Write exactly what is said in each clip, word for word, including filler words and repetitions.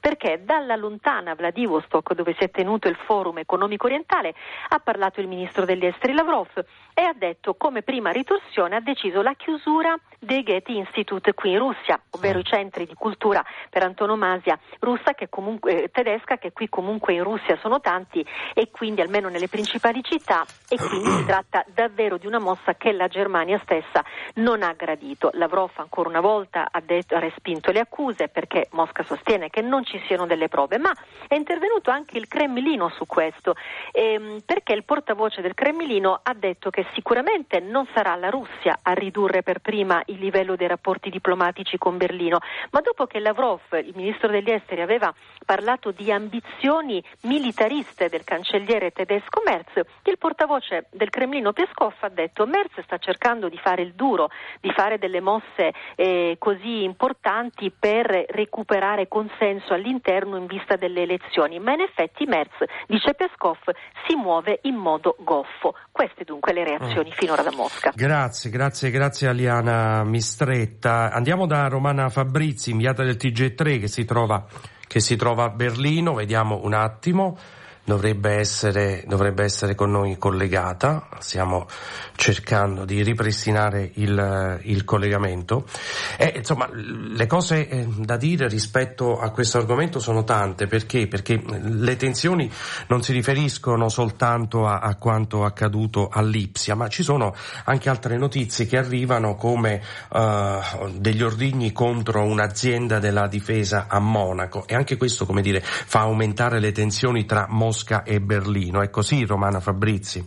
perché dalla lontana Vladivostok, dove si è tenuto il forum economico orientale, ha parlato il ministro degli esteri Lavrov e ha detto come prima ritorsione ha deciso la chiusura dei Goethe Institute qui in Russia, ovvero i centri di cultura per antonomasia russa che comunque eh, tedesca, che qui comunque in Russia sono tanti e quindi almeno nelle principali città, e quindi si tratta davvero di una mossa che la Germania stessa non ha gradito. Lavrov ancora una volta ha, detto, ha respinto le accuse perché Mosca sostiene che non ci siano delle prove, ma è intervenuto anche il Cremlino su questo, ehm, perché il portavoce del Cremlino ha detto che sicuramente non sarà la Russia a ridurre per prima il livello dei rapporti diplomatici con Berlino, ma dopo che Lavrov, il ministro degli esteri, aveva parlato di ambizioni militariste del cancelliere tedesco Merz, il portavoce del Cremlino Peskov ha detto Merz sta cercando di fare il duro, di fare delle mosse eh, così importanti per recuperare consenso all'interno in vista delle elezioni, ma in effetti Merz, dice Peskov, si muove in modo goffo. Queste dunque le reazioni mm. finora da Mosca. Grazie, grazie, grazie a Liana Mistretta. Andiamo da Romana Fabrizi, inviata del T G tre che si trova che si trova a Berlino. Vediamo un attimo. Dovrebbe essere, dovrebbe essere con noi collegata, stiamo cercando di ripristinare il, il collegamento. E, insomma, le cose eh, da dire rispetto a questo argomento sono tante, perché? Perché le tensioni non si riferiscono soltanto a, a quanto accaduto a Lipsia, ma ci sono anche altre notizie che arrivano come uh, degli ordigni contro un'azienda della difesa a Monaco, e anche questo, come dire, fa aumentare le tensioni tra Mosca e Berlino. È così, Romana Fabrizi?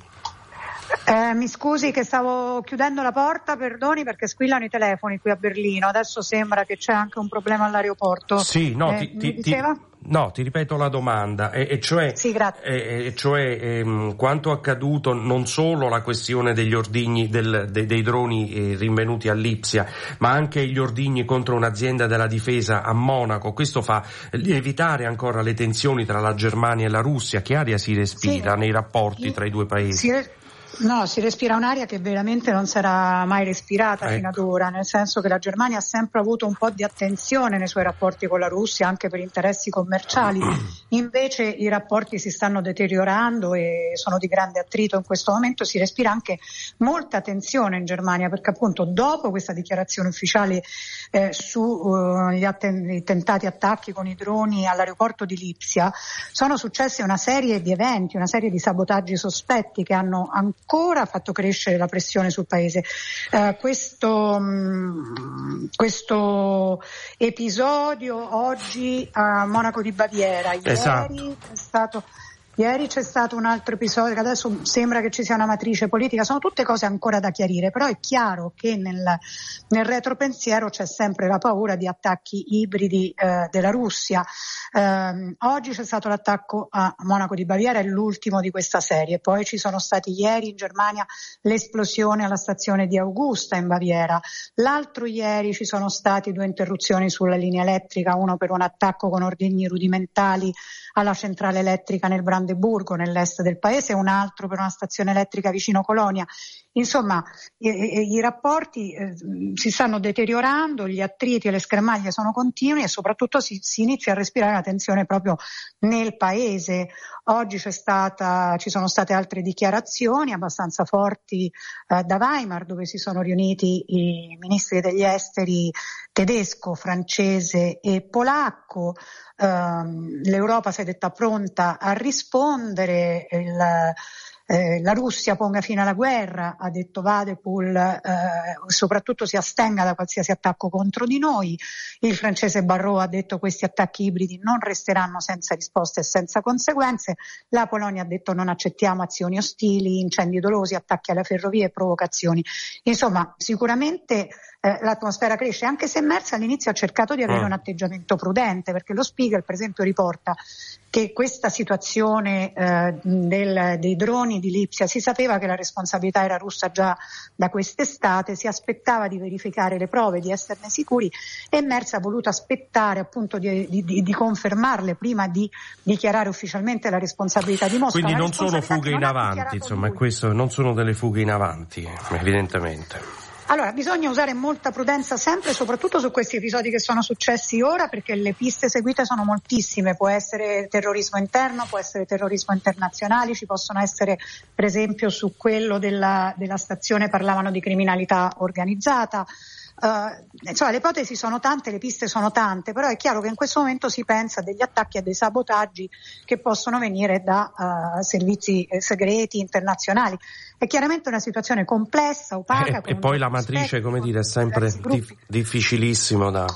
Eh, mi scusi che stavo chiudendo la porta, perdoni, perché squillano i telefoni qui a Berlino. Adesso sembra che c'è anche un problema all'aeroporto. Sì, no, eh, ti, ti, mi diceva? Ti, no, ti ripeto la domanda, e, e cioè, sì, grazie. E, e cioè ehm, quanto accaduto, non solo la questione degli ordigni del, de, dei droni eh, rinvenuti a Lipsia, ma anche gli ordigni contro un'azienda della difesa a Monaco. Questo fa lievitare ancora le tensioni tra la Germania e la Russia. Che aria si respira sì. nei rapporti sì. tra i due paesi? Sì. No, si respira un'aria che veramente non sarà mai respirata ecco. fino ad ora, nel senso che la Germania ha sempre avuto un po' di attenzione nei suoi rapporti con la Russia, anche per interessi commerciali. Invece i rapporti si stanno deteriorando e sono di grande attrito in questo momento. Si respira anche molta tensione in Germania, perché appunto dopo questa dichiarazione ufficiale eh, sugli uh, atten- tentati attacchi con i droni all'aeroporto di Lipsia, sono successe una serie di eventi, una serie di sabotaggi sospetti che hanno ancora ancora fatto crescere la pressione sul paese. Uh, questo, mh, questo episodio oggi a Monaco di Baviera, ieri esatto. è stato Ieri c'è stato un altro episodio che adesso sembra che ci sia una matrice politica, sono tutte cose ancora da chiarire, però è chiaro che nel, nel retropensiero c'è sempre la paura di attacchi ibridi eh, della Russia. Eh, oggi c'è stato l'attacco a Monaco di Baviera, è l'ultimo di questa serie, poi ci sono stati ieri in Germania l'esplosione alla stazione di Augusta in Baviera, l'altro ieri ci sono stati due interruzioni sulla linea elettrica, uno per un attacco con ordigni rudimentali alla centrale elettrica nel Brandeburgo, nell'est del paese, e un altro per una stazione elettrica vicino Colonia. Insomma, i, i, i rapporti eh, si stanno deteriorando, gli attriti e le schermaglie sono continui e soprattutto si, si inizia a respirare la tensione proprio nel paese. Oggi c'è stata, ci sono state altre dichiarazioni abbastanza forti eh, da Weimar, dove si sono riuniti i ministri degli esteri tedesco, francese e polacco. Uh, L'Europa si è detta pronta a rispondere, il, eh, la Russia ponga fine alla guerra, ha detto Wadepool, eh, soprattutto si astenga da qualsiasi attacco contro di noi. Il francese Barrot ha detto questi attacchi ibridi non resteranno senza risposte e senza conseguenze. La Polonia ha detto non accettiamo azioni ostili, incendi dolosi, attacchi alle ferrovie e provocazioni. Insomma, sicuramente Eh, l'atmosfera cresce, anche se Merz all'inizio ha cercato di avere un atteggiamento prudente, perché lo Spiegel per esempio riporta che questa situazione eh, del, dei droni di Lipsia, si sapeva che la responsabilità era russa già da quest'estate, si aspettava di verificare le prove, di esserne sicuri, e Merz ha voluto aspettare appunto di, di, di confermarle prima di dichiarare ufficialmente la responsabilità di Mosca. Quindi non sono fughe in avanti, insomma, questo non sono delle fughe in avanti, evidentemente. Allora, bisogna usare molta prudenza sempre, soprattutto su questi episodi che sono successi ora, perché le piste seguite sono moltissime. Può essere terrorismo interno, può essere terrorismo internazionale, ci possono essere, per esempio, su quello della, della stazione parlavano di criminalità organizzata. Uh, insomma, le ipotesi sono tante, le piste sono tante, però è chiaro che in questo momento si pensa a degli attacchi, a dei sabotaggi che possono venire da uh, servizi eh, segreti internazionali. È chiaramente una situazione complessa, opaca. E, e poi la matrice, come dire, è sempre dif- difficilissimo da...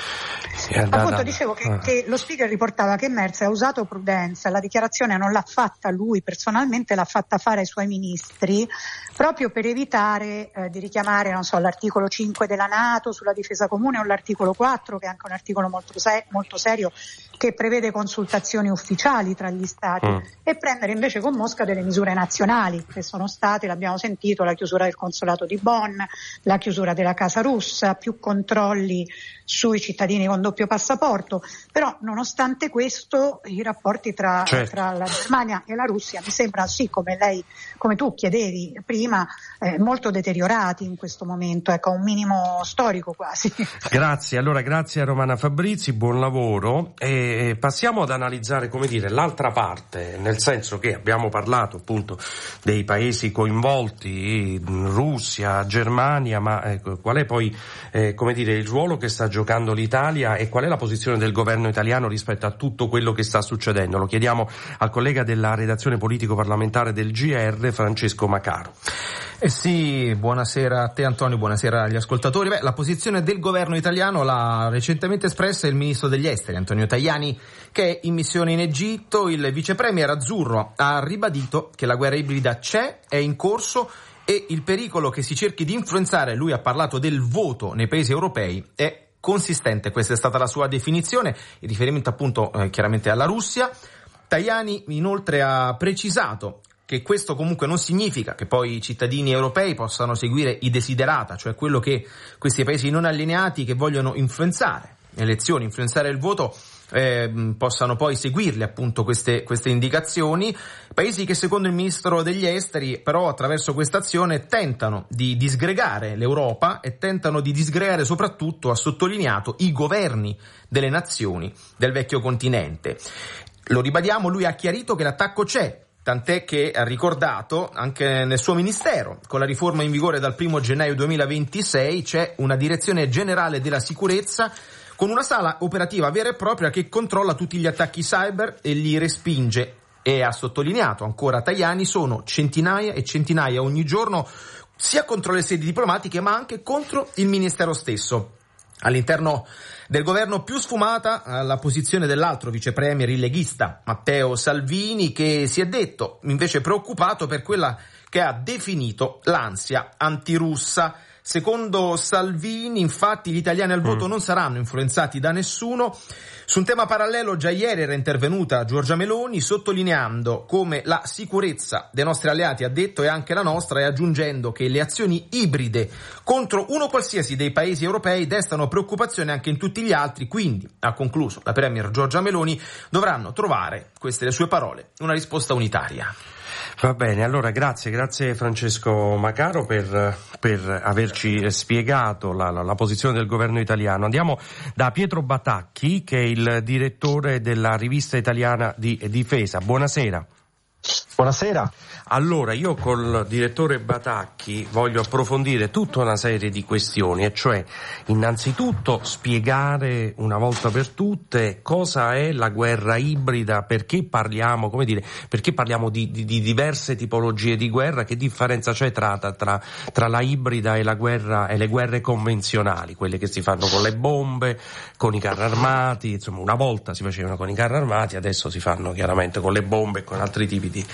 Appunto dicevo che, che lo speaker riportava che Merz ha usato prudenza, la dichiarazione non l'ha fatta lui personalmente, l'ha fatta fare ai suoi ministri proprio per evitare eh, di richiamare, non so, l'articolo cinque della NATO sulla difesa comune o l'articolo quattro, che è anche un articolo molto, se- molto serio, che prevede consultazioni ufficiali tra gli stati, mm. e prendere invece con Mosca delle misure nazionali che sono state, l'abbiamo sentito, la chiusura del consolato di Bonn, la chiusura della casa russa, più controlli sui cittadini con doppio passaporto. Però nonostante questo i rapporti tra, certo. tra la Germania e la Russia mi sembrano, sì, come lei, come tu chiedevi prima, eh, molto deteriorati in questo momento, ecco, a un minimo storico quasi. Grazie, allora grazie a Romana Fabrizi, buon lavoro, e passiamo ad analizzare, come dire, l'altra parte, nel senso che abbiamo parlato appunto dei paesi coinvolti, Russia, Germania, ma ecco, qual è poi eh, come dire il ruolo che sta giocando l'Italia e qual è la posizione del governo italiano rispetto a tutto quello che sta succedendo? Lo chiediamo al collega della redazione politico-parlamentare del G R, Francesco Macaro. Eh sì, buonasera a te Antonio, buonasera agli ascoltatori. Beh, la posizione del governo italiano l'ha recentemente espressa il ministro degli esteri Antonio Tajani, che è in missione in Egitto. Il vice premier azzurro ha ribadito che la guerra ibrida c'è, è in corso e il pericolo che si cerchi di influenzare, lui ha parlato del voto nei paesi europei, è consistente. Questa è stata la sua definizione, in riferimento appunto eh, chiaramente alla Russia. Tajani inoltre ha precisato che questo comunque non significa che poi i cittadini europei possano seguire i desiderata, cioè quello che questi paesi non allineati che vogliono influenzare le elezioni, influenzare il voto, eh, possano poi seguirle appunto queste, queste indicazioni. Paesi che secondo il ministro degli esteri però attraverso questa azione tentano di disgregare l'Europa e tentano di disgregare soprattutto, ha sottolineato, i governi delle nazioni del vecchio continente. Lo ribadiamo, lui ha chiarito che l'attacco c'è, tant'è che ha ricordato anche nel suo ministero, con la riforma in vigore dal primo gennaio duemilaventisei c'è una direzione generale della sicurezza con una sala operativa vera e propria che controlla tutti gli attacchi cyber e li respinge. E ha sottolineato ancora Tajani, sono centinaia e centinaia ogni giorno, sia contro le sedi diplomatiche ma anche contro il ministero stesso. All'interno del governo più sfumata la posizione dell'altro vice premier, il leghista Matteo Salvini, che si è detto invece preoccupato per quella che ha definito l'ansia antirussa. Secondo Salvini, infatti, gli italiani al voto mm. non saranno influenzati da nessuno. Su un tema parallelo, già ieri era intervenuta Giorgia Meloni sottolineando come la sicurezza dei nostri alleati, ha detto, è anche la nostra, e aggiungendo che le azioni ibride contro uno qualsiasi dei paesi europei destano preoccupazione anche in tutti gli altri. Quindi, ha concluso la premier Giorgia Meloni, dovranno trovare, queste le sue parole, una risposta unitaria. Va bene, allora grazie, grazie Francesco Macaro per, per averci spiegato la, la, la posizione del governo italiano. Andiamo da Pietro Batacchi, che è il direttore della rivista italiana di difesa. Buonasera. Buonasera. Allora, io col direttore Batacchi voglio approfondire tutta una serie di questioni, e cioè innanzitutto spiegare una volta per tutte cosa è la guerra ibrida, perché parliamo, come dire, perché parliamo di, di, di diverse tipologie di guerra, che differenza c'è tra, tra, tra la ibrida e la guerra e le guerre convenzionali, quelle che si fanno con le bombe, con i carri armati, insomma una volta si facevano con i carri armati, adesso si fanno chiaramente con le bombe e con altri tipi di,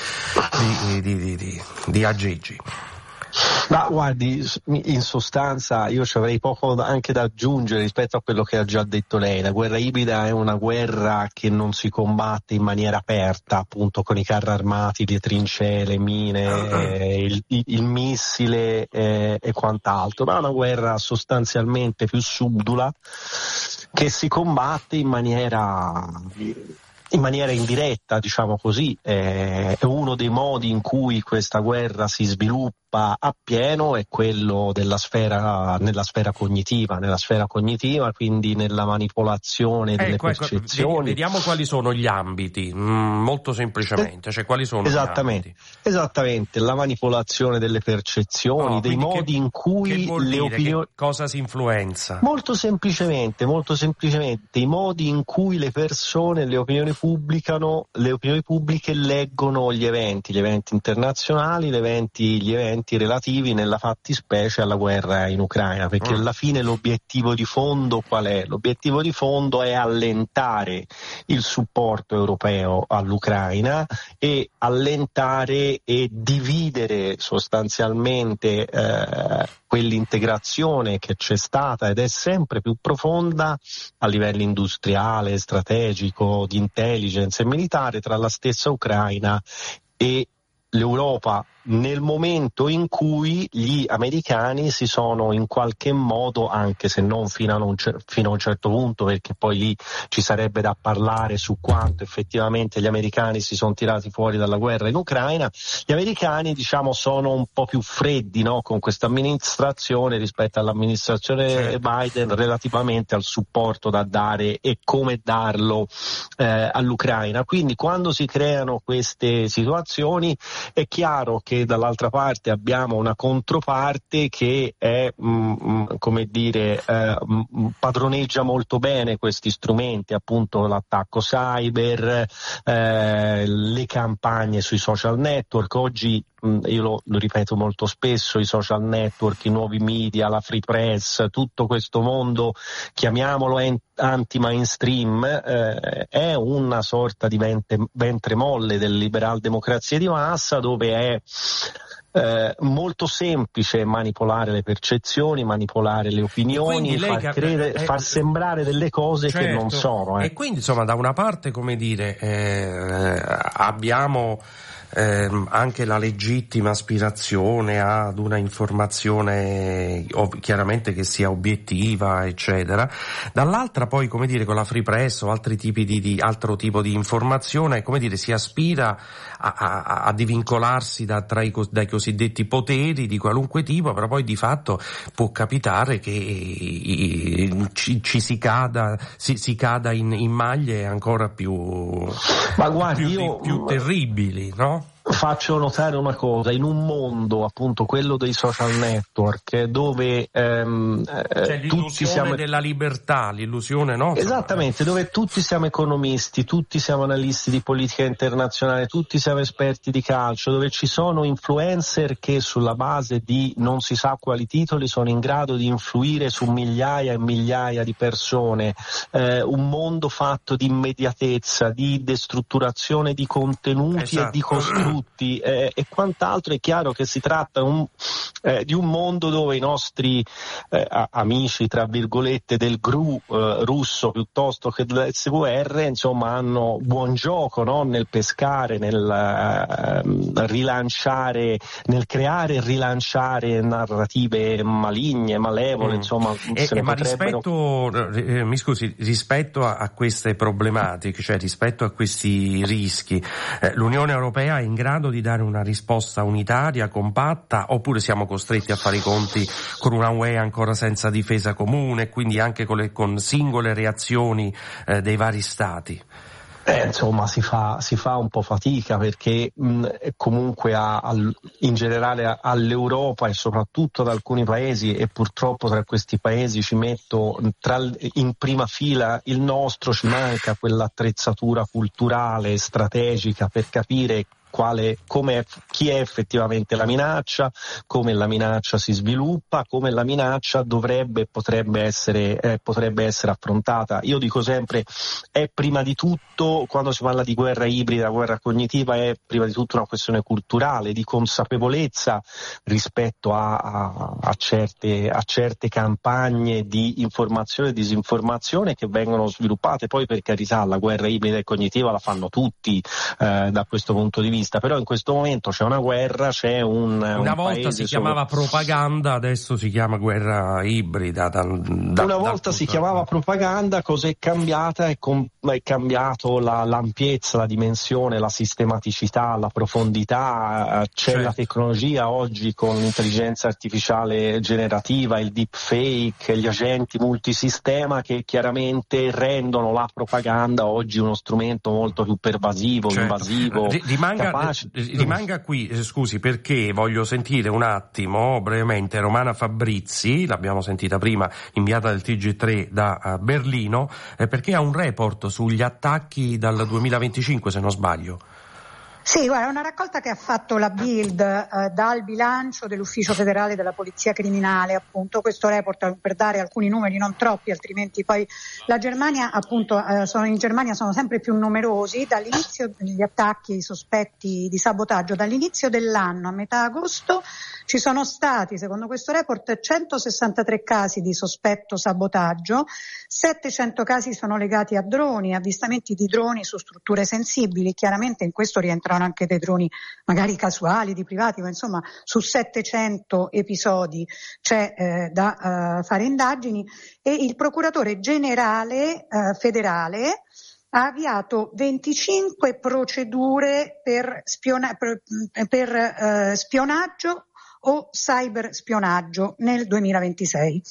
di Di, di, di, di aggeggi. Ma guardi, in sostanza io ci avrei poco anche da aggiungere rispetto a quello che ha già detto lei. La guerra ibrida è una guerra che non si combatte in maniera aperta, appunto con i carri armati, le trincee, le mine, eh, il, il missile eh, e quant'altro, ma è una guerra sostanzialmente più subdola che si combatte in maniera in maniera indiretta, diciamo così, è uno dei modi in cui questa guerra si sviluppa appieno è quello della sfera, nella sfera cognitiva, nella sfera cognitiva, quindi nella manipolazione delle ecco, percezioni. Ecco, vediamo quali sono gli ambiti, mm, molto semplicemente, cioè quali sono esattamente, gli ambiti? Esattamente, la manipolazione delle percezioni, no, dei modi che, in cui che vuol le dire, opinioni... Che cosa si influenza? Molto semplicemente, molto semplicemente, i modi in cui le persone, le opinioni pubblicano, le opinioni pubbliche leggono gli eventi, gli eventi internazionali, gli eventi, gli eventi relativi nella fattispecie alla guerra in Ucraina, perché alla fine l'obiettivo di fondo qual è? L'obiettivo di fondo è allentare il supporto europeo all'Ucraina e allentare e dividere sostanzialmente eh, quell'integrazione che c'è stata ed è sempre più profonda a livello industriale, strategico, di intelligence e militare tra la stessa Ucraina e l'Europa, nel momento in cui gli americani si sono in qualche modo, anche se non fino a un, cer- fino a un certo punto, perché poi lì ci sarebbe da parlare su quanto effettivamente gli americani si sono tirati fuori dalla guerra in Ucraina, gli americani diciamo sono un po' più freddi, no, con questa amministrazione rispetto all'amministrazione certo. Biden relativamente al supporto da dare e come darlo eh, all'Ucraina. Quindi quando si creano queste situazioni è chiaro che dall'altra parte abbiamo una controparte che è mh, come dire eh, padroneggia molto bene questi strumenti, appunto l'attacco cyber, eh, le campagne sui social network. Oggi mh, io lo, lo ripeto molto spesso, i social network, i nuovi media, la free press, tutto questo mondo, chiamiamolo anti-mainstream, eh, è una sorta di ventre, ventre molle del liberal democrazia di massa, dove è Eh, molto semplice manipolare le percezioni, manipolare le opinioni, far, lei, credere, eh, far sembrare delle cose certo, che non sono. Eh. E quindi insomma da una parte, come dire, eh, abbiamo eh, anche la legittima aspirazione ad una informazione ov- chiaramente che sia obiettiva, eccetera. Dall'altra poi, come dire, con la free press o altri tipi di, di altro tipo di informazione, come dire, si aspira a, a, a divincolarsi da, tra i, dai cosiddetti poteri di qualunque tipo, però poi di fatto può capitare che ci, ci si cada, si, si cada in, in maglie ancora più, Ma guardi, più, io... più terribili, no? Faccio notare una cosa, in un mondo appunto quello dei social network dove ehm, C'è l'illusione tutti siamo della libertà, l'illusione no? Esattamente, dove tutti siamo economisti, tutti siamo analisti di politica internazionale, tutti siamo esperti di calcio, dove ci sono influencer che sulla base di non si sa quali titoli sono in grado di influire su migliaia e migliaia di persone, eh, un mondo fatto di immediatezza, di destrutturazione di contenuti esatto. e di costruzioni Eh, e quant'altro. È chiaro che si tratta un, eh, di un mondo dove i nostri eh, amici tra virgolette del G R U eh, russo piuttosto che dell'S V R insomma hanno buon gioco, no? Nel pescare, nel eh, rilanciare, nel creare e rilanciare narrative maligne, malevole, mm. insomma e, se ne ma potrebbero... rispetto eh, mi scusi, rispetto a, a queste problematiche, cioè rispetto a questi rischi, eh, l'Unione Europea è in grado di dare una risposta unitaria, compatta, oppure siamo costretti a fare i conti con una U E ancora senza difesa comune, quindi anche con, le, con singole reazioni eh, dei vari stati? Eh, insomma si fa, si fa un po' fatica perché mh, comunque a, al, in generale a, all'Europa e soprattutto ad alcuni paesi, e purtroppo tra questi paesi ci metto tra, in prima fila il nostro, ci manca quell'attrezzatura culturale strategica per capire quale, come, chi è effettivamente la minaccia, come la minaccia si sviluppa, come la minaccia dovrebbe e potrebbe essere, eh, potrebbe essere affrontata. Io dico sempre, è prima di tutto, quando si parla di guerra ibrida, guerra cognitiva, è prima di tutto una questione culturale, di consapevolezza rispetto a, a, a, certe, a certe campagne di informazione e disinformazione che vengono sviluppate. Poi per carità la guerra ibrida e cognitiva la fanno tutti eh, da questo punto di vista, vista, però in questo momento c'è una guerra, c'è un una un volta si solo... chiamava propaganda, adesso si chiama guerra ibrida. Da, da, una volta si chiamava propaganda, cos'è cambiata? È, com- è cambiato la, l'ampiezza, la dimensione, la sistematicità, la profondità, c'è certo. La tecnologia oggi con l'intelligenza artificiale generativa, il deepfake, gli agenti multisistema che chiaramente rendono la propaganda oggi uno strumento molto più pervasivo, certo. invasivo, rimanga, capace. Rimanga qui, scusi, perché voglio sentire un attimo brevemente Romana Fabrizi, l'abbiamo sentita prima, inviata del T G tre da Berlino, eh, perché ha un report sugli attacchi dal duemilaventicinque, se non sbaglio. Sì, guarda, è una raccolta che ha fatto la Bild eh, dal bilancio dell'Ufficio federale della Polizia Criminale, appunto, questo report per dare alcuni numeri, non troppi, altrimenti poi la Germania, appunto, eh, sono, in Germania sono sempre più numerosi, dall'inizio degli attacchi, i sospetti di sabotaggio, dall'inizio dell'anno a metà agosto ci sono stati, secondo questo report, centosessantatré casi di sospetto sabotaggio, settecento casi sono legati a droni, avvistamenti di droni su strutture sensibili, chiaramente in questo rientrano anche dei droni magari casuali, di privati, ma insomma su settecento episodi c'è eh, da uh, fare indagini, e il procuratore generale uh, federale ha avviato venticinque procedure per, spiona- per, per uh, spionaggio o cyberspionaggio nel duemilaventisei.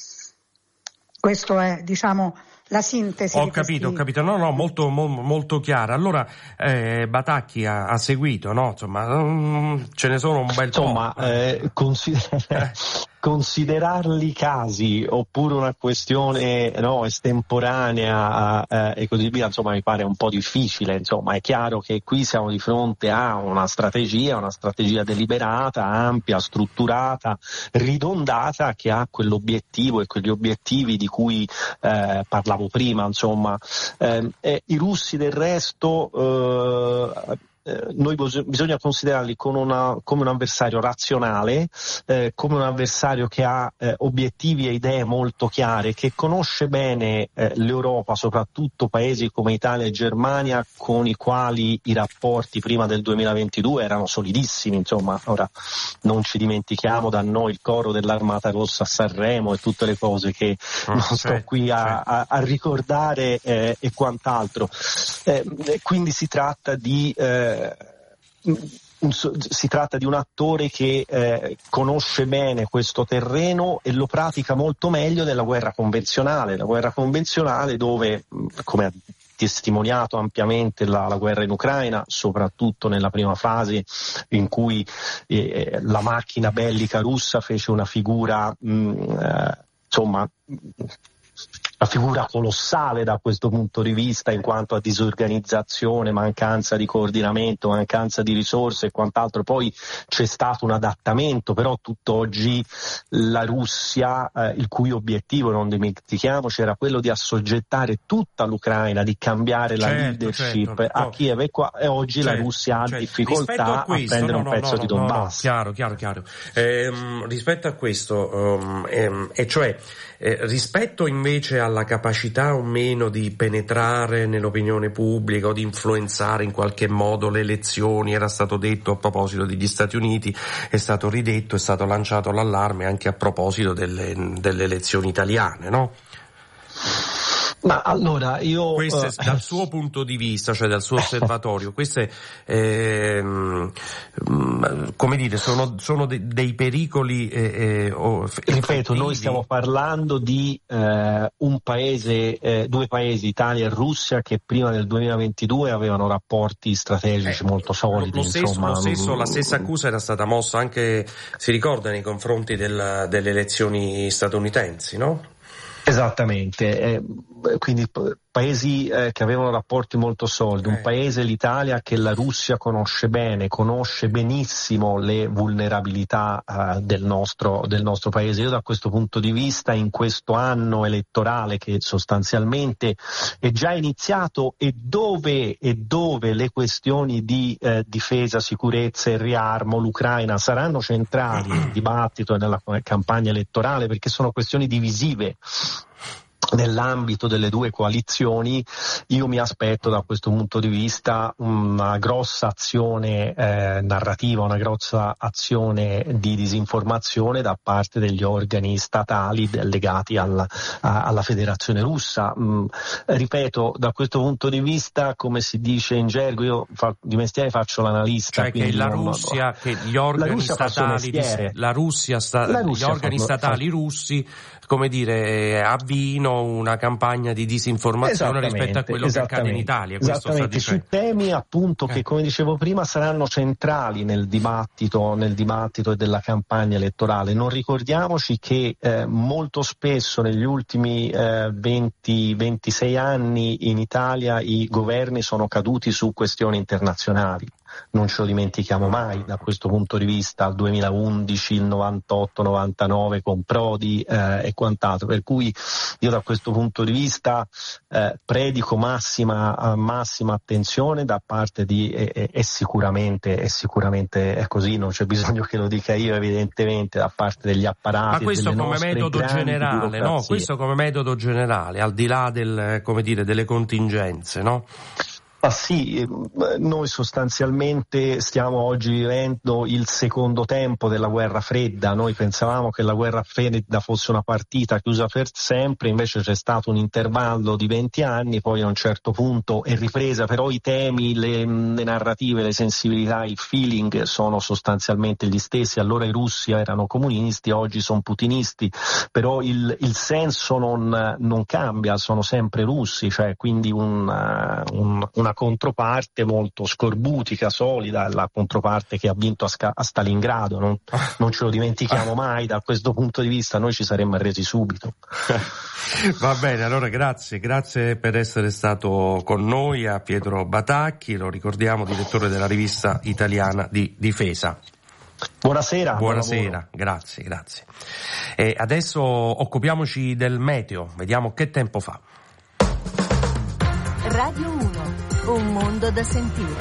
Questo è, diciamo, la sintesi. Ho di capito, questi... ho capito, no, no, molto, mo, molto chiara. Allora, eh, Batacchi ha, ha seguito, no? Insomma, um, ce ne sono un bel Insomma, po'. Eh, consider- considerarli casi oppure una questione no, estemporanea eh, e così via, insomma, mi pare un po' difficile. Insomma, è chiaro che qui siamo di fronte a una strategia, una strategia deliberata, ampia, strutturata, ridondata, che ha quell'obiettivo e quegli obiettivi di cui eh, parlavo prima. Insomma, eh, eh, i russi del resto eh, Eh, noi bos- bisogna considerarli con una, come un avversario razionale, eh, come un avversario che ha eh, obiettivi e idee molto chiare, che conosce bene eh, l'Europa, soprattutto paesi come Italia e Germania, con i quali i rapporti prima del duemilaventidue erano solidissimi. Insomma, ora non ci dimentichiamo da noi il coro dell'Armata Rossa a Sanremo e tutte le cose che oh, non sto sì, qui a, sì. a, a ricordare eh, e quant'altro. Eh, quindi si tratta di eh, Un, si tratta di un attore che eh, conosce bene questo terreno e lo pratica molto meglio della guerra convenzionale, la guerra convenzionale dove, come ha testimoniato ampiamente la, la guerra in Ucraina, soprattutto nella prima fase in cui eh, la macchina bellica russa fece una figura mh, eh, insomma una figura colossale da questo punto di vista, in quanto a disorganizzazione, mancanza di coordinamento, mancanza di risorse e quant'altro. Poi c'è stato un adattamento, però tutt'oggi la Russia, eh, il cui obiettivo, non dimentichiamoci, era quello di assoggettare tutta l'Ucraina, di cambiare la certo, leadership certo. a Kiev, e, qua, e oggi certo, la Russia ha certo. difficoltà a, questo, a prendere no, un pezzo no, no, di Donbass. No, no, chiaro, chiaro, chiaro. Ehm, rispetto a questo, um, ehm, e cioè eh, rispetto invece a alla capacità o meno di penetrare nell'opinione pubblica o di influenzare in qualche modo le elezioni, era stato detto a proposito degli Stati Uniti, è stato ridetto, è stato lanciato l'allarme anche a proposito delle, delle elezioni italiane, no? Ma allora io queste, uh, dal suo punto di vista, cioè dal suo osservatorio, queste ehm, come dire sono, sono de, dei pericoli eh, eh, oh, ripeto, noi stiamo parlando di eh, un paese, eh, due paesi, Italia e Russia, che prima del duemilaventidue avevano rapporti strategici eh, molto solidi. Lo stesso, insomma. lo stesso, la stessa accusa era stata mossa anche, si ricorda, nei confronti del, delle elezioni statunitensi, no? Esattamente, eh, quindi paesi eh, che avevano rapporti molto solidi, un paese, l'Italia, che la Russia conosce bene, conosce benissimo le vulnerabilità eh, del nostro, del nostro paese. Io da questo punto di vista, in questo anno elettorale che sostanzialmente è già iniziato e dove, e dove le questioni di eh, difesa, sicurezza e riarmo, l'Ucraina, saranno centrali nel dibattito e nella campagna elettorale, perché sono questioni divisive. nell'ambito delle due coalizioni, io mi aspetto da questo punto di vista una grossa azione eh, narrativa, una grossa azione di disinformazione da parte degli organi statali legati alla, a, alla Federazione Russa. Mm, ripeto, da questo punto di vista, come si dice in gergo, io fa, di mestiere faccio l'analista. Cioè che la non, Russia, che gli organi statali, di, la Russia, sta, la Russia gli organi fa, statali fa, russi, come dire, avvino una campagna di disinformazione rispetto a quello che accade in Italia. Questo sta su temi appunto eh. che, come dicevo prima, saranno centrali nel dibattito, nel dibattito e della campagna elettorale. Non ricordiamoci che eh, molto spesso negli ultimi eh, venti ventisei anni in Italia i governi sono caduti su questioni internazionali. Non ce lo dimentichiamo mai da questo punto di vista, al duemilaundici, il novantotto novantanove con Prodi eh, e quant'altro, per cui io da questo punto di vista eh, predico massima, massima attenzione da parte di e, e, e sicuramente è sicuramente è così, non c'è bisogno che lo dica io evidentemente, da parte degli apparati. Ma questo come metodo generale, no? Questo come metodo generale, al di là del, come dire, delle contingenze, no? Ah sì, noi sostanzialmente stiamo oggi vivendo il secondo tempo della guerra fredda. Noi pensavamo che la guerra fredda fosse una partita chiusa per sempre, invece c'è stato un intervallo di venti anni, poi a un certo punto è ripresa, però i temi, le, le narrative, le sensibilità, il feeling sono sostanzialmente gli stessi. Allora i russi erano comunisti, oggi sono putinisti, però il, il senso non, non cambia, sono sempre russi, cioè quindi un, un, una controparte molto scorbutica, solida, la controparte che ha vinto a, Sca- a Stalingrado, non, non ce lo dimentichiamo mai. Da questo punto di vista noi ci saremmo arresi subito. Va bene, allora grazie, grazie per essere stato con noi a Pietro Batacchi, lo ricordiamo, direttore della rivista italiana di difesa. Buonasera. Buonasera, grazie, grazie. E adesso occupiamoci del meteo, vediamo che tempo fa. Radio uno, un mondo da sentire.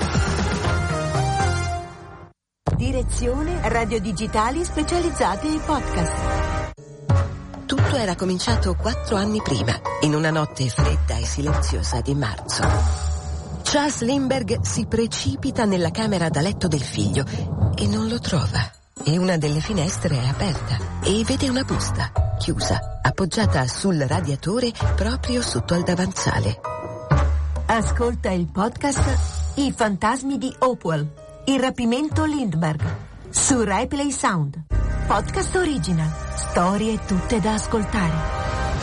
Direzione radio digitali specializzate in podcast. Tutto era cominciato quattro anni prima, in una notte fredda e silenziosa di marzo. Charles Lindbergh si precipita nella camera da letto del figlio e non lo trova. E una delle finestre è aperta e vede una busta, chiusa, appoggiata sul radiatore proprio sotto al davanzale. Ascolta il podcast I fantasmi di Hopewell, il rapimento Lindbergh, su Rai Play Sound. Podcast original, storie tutte da ascoltare.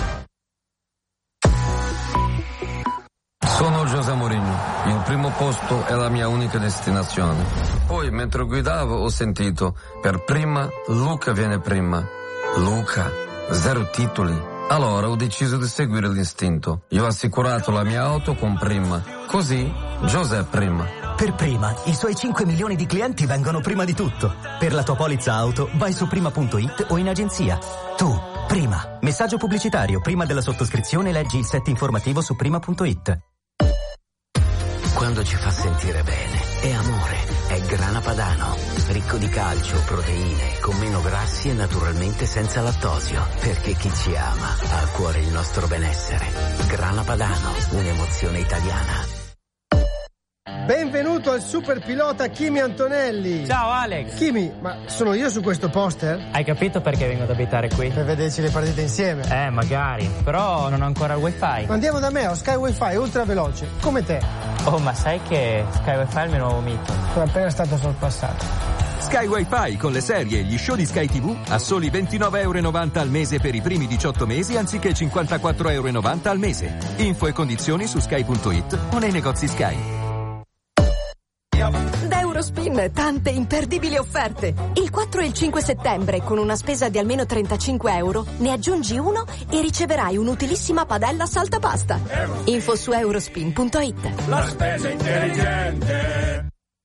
Sono José Mourinho, il primo posto è la mia unica destinazione. Poi mentre guidavo ho sentito, per prima Luca viene prima. Luca, zero titoli. Allora ho deciso di seguire l'istinto. Io ho assicurato la mia auto con Prima. Così José prima. Per Prima, i suoi cinque milioni di clienti vengono prima di tutto. Per la tua polizza auto, vai su prima punto it o in agenzia. Tu, Prima. Messaggio pubblicitario. Prima della sottoscrizione leggi il set informativo su prima punto it. Quando ci fa sentire bene, è amore, è Grana Padano. Ricco di calcio, proteine, con meno grassi e naturalmente senza lattosio. Perché chi ci ama ha a cuore il nostro benessere. Grana Padano, un'emozione italiana. Benvenuto al super pilota Kimi Antonelli. Ciao Alex. Kimi, ma sono io su questo poster? Hai capito perché vengo ad abitare qui? Per vederci le partite insieme. Eh, magari, però non ho ancora il wifi. Andiamo da me, ho Sky Wi-Fi ultra veloce, come te. Oh, ma sai che Sky Wi-Fi è il mio nuovo mito? Sono appena stato sorpassato. Sky Wi-Fi con le serie e gli show di Sky tivù a soli ventinove virgola novanta euro al mese per i primi diciotto mesi anziché cinquantaquattro virgola novanta euro al mese. Info e condizioni su sky punto it o nei negozi Sky. Da Eurospin tante imperdibili offerte. Il quattro e il cinque settembre con una spesa di almeno trentacinque euro ne aggiungi uno e riceverai un'utilissima padella saltapasta. Info su eurospin punto it. La spesa intelligente.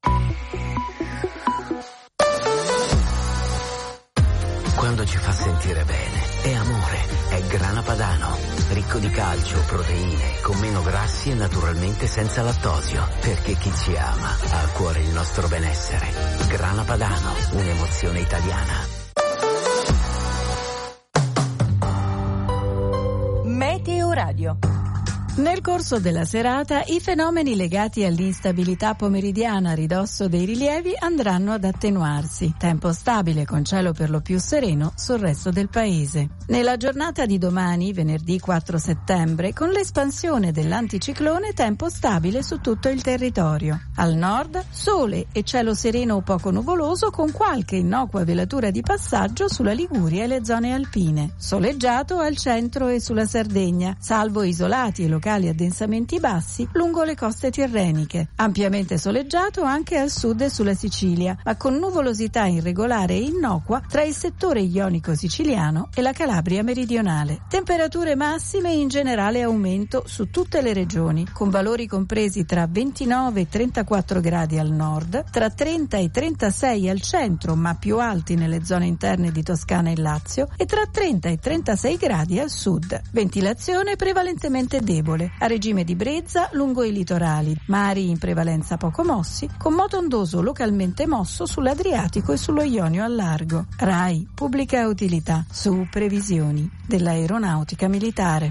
Quando ci fa sentire bene, è amore, è Grana Padano. Ricco di calcio, proteine, con meno grassi e naturalmente senza lattosio. Perché chi ci ama ha a cuore il nostro benessere. Grana Padano, un'emozione italiana. Radio. Nel corso della serata i fenomeni legati all'instabilità pomeridiana a ridosso dei rilievi andranno ad attenuarsi. Tempo stabile con cielo per lo più sereno sul resto del paese. Nella giornata di domani, venerdì quattro settembre, con l'espansione dell'anticiclone, tempo stabile su tutto il territorio. Al nord, sole e cielo sereno o poco nuvoloso con qualche innocua velatura di passaggio sulla Liguria e le zone alpine. Soleggiato al centro e sulla Sardegna, salvo isolati e locali addensamenti bassi lungo le coste tirreniche. Ampiamente soleggiato anche al sud e sulla Sicilia, ma con nuvolosità irregolare e innocua tra il settore ionico siciliano e la Calabria meridionale. Temperature massime in generale aumento su tutte le regioni, con valori compresi tra ventinove e trentaquattro gradi al nord, tra trenta e trentasei al centro, ma più alti nelle zone interne di Toscana e Lazio, e tra trenta e trentasei gradi al sud. Ventilazione prevalentemente debole, a regime di brezza lungo i litorali, mari in prevalenza poco mossi, con moto ondoso localmente mosso sull'Adriatico e sullo Ionio al largo. RAI, pubblica utilità, su previsioni dell'aeronautica militare.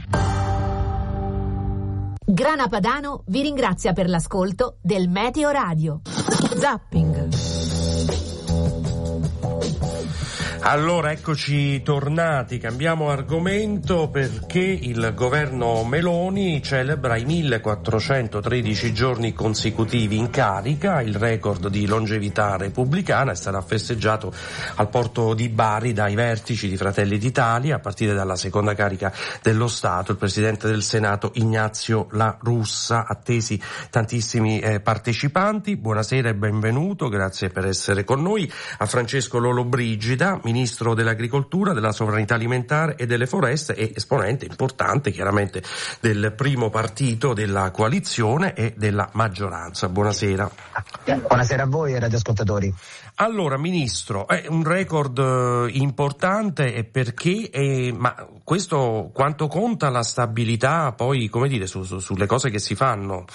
Grana Padano vi ringrazia per l'ascolto del Meteo Radio. Zapping. Allora, eccoci tornati, cambiamo argomento perché il governo Meloni celebra i millequattrocentotredici giorni consecutivi in carica, il record di longevità repubblicana è stato festeggiato al porto di Bari dai vertici di Fratelli d'Italia, a partire dalla seconda carica dello Stato, il Presidente del Senato Ignazio La Russa, attesi tantissimi eh, partecipanti. Buonasera e benvenuto, grazie per essere con noi, a Francesco Lollobrigida, Ministro dell'Agricoltura, della Sovranità Alimentare e delle Foreste e esponente importante chiaramente del primo partito della coalizione e della maggioranza. Buonasera. Buonasera a voi e radioascoltatori. Allora, Ministro, è un record importante e perché, eh, ma questo quanto conta la stabilità poi, come dire, su, su, sulle cose che si fanno?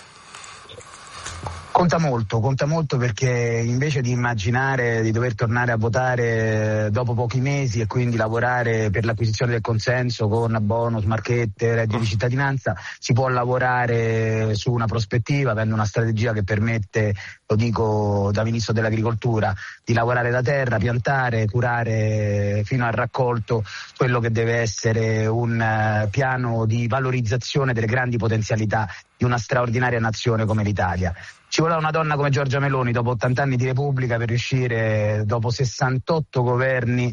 Conta molto, conta molto perché invece di immaginare di dover tornare a votare dopo pochi mesi e quindi lavorare per l'acquisizione del consenso con bonus, marchette, reddito di cittadinanza, si può lavorare su una prospettiva, avendo una strategia che permette, lo dico da Ministro dell'Agricoltura, di lavorare da terra, piantare, curare fino al raccolto quello che deve essere un piano di valorizzazione delle grandi potenzialità di una straordinaria nazione come l'Italia. Ci voleva una donna come Giorgia Meloni dopo ottanta anni di Repubblica per riuscire, dopo sessantotto governi,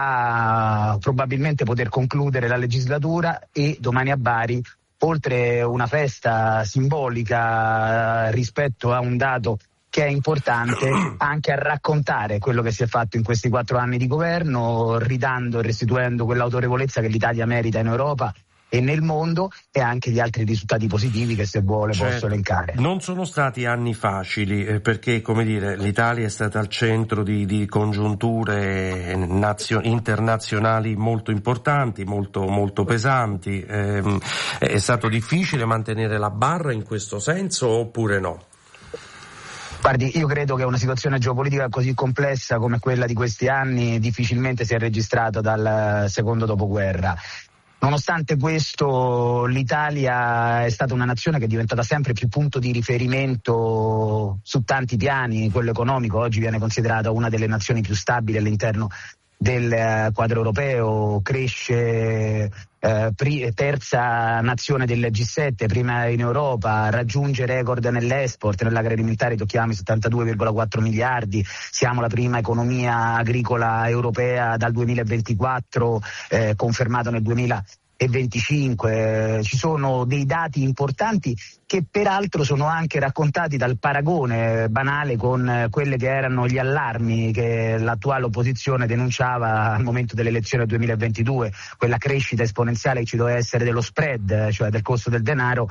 a probabilmente poter concludere la legislatura e domani a Bari, oltre una festa simbolica rispetto a un dato che è importante, anche a raccontare quello che si è fatto in questi quattro anni di governo, ridando e restituendo quell'autorevolezza che l'Italia merita in Europa e nel mondo, e anche gli altri risultati positivi che, se vuole, certo, posso elencare. Non sono stati anni facili eh, perché, come dire, l'Italia è stata al centro di, di congiunture nazio- internazionali molto importanti, molto, molto pesanti. Eh, è stato difficile mantenere la barra in questo senso oppure no? Guardi, io credo che una situazione geopolitica così complessa come quella di questi anni difficilmente si è registrata dal secondo dopoguerra. Nonostante questo, l'Italia è stata una nazione che è diventata sempre più punto di riferimento su tanti piani. Quello economico oggi viene considerata una delle nazioni più stabili all'interno del quadro europeo, cresce eh, pri- terza nazione del G sette, prima in Europa, raggiunge record nell'export, nell'agroalimentare tocchiamo i settantadue virgola quattro miliardi, siamo la prima economia agricola europea dal duemilaventiquattro, eh, confermato nel duemilaventicinque. Ci sono dei dati importanti che peraltro sono anche raccontati dal paragone banale con quelle che erano gli allarmi che l'attuale opposizione denunciava al momento delle elezioni del duemilaventidue, quella crescita esponenziale che ci doveva essere dello spread, cioè del costo del denaro,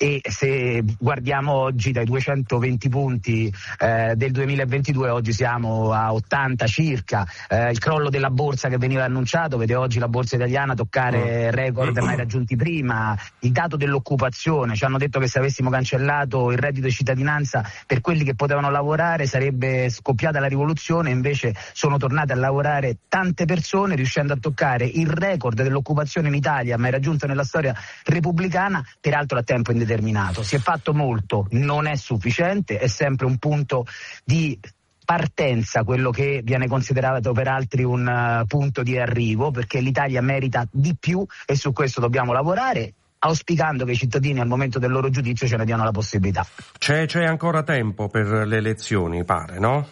e se guardiamo oggi dai duecentoventi punti eh, del duemilaventidue, oggi siamo a ottanta circa. Eh, il crollo della borsa che veniva annunciato vede oggi la borsa italiana toccare record mai raggiunti prima. Il dato dell'occupazione, ci hanno detto che se avessimo cancellato il reddito di cittadinanza per quelli che potevano lavorare sarebbe scoppiata la rivoluzione, invece sono tornate a lavorare tante persone, riuscendo a toccare il record dell'occupazione in Italia mai raggiunto nella storia repubblicana, peraltro a tempo indeterminato. Si è fatto molto, non è sufficiente, è sempre un punto di partenza quello che viene considerato per altri un uh, punto di arrivo, perché l'Italia merita di più e su questo dobbiamo lavorare, auspicando che i cittadini al momento del loro giudizio ce ne diano la possibilità. C'è, c'è ancora tempo per le elezioni, pare, no?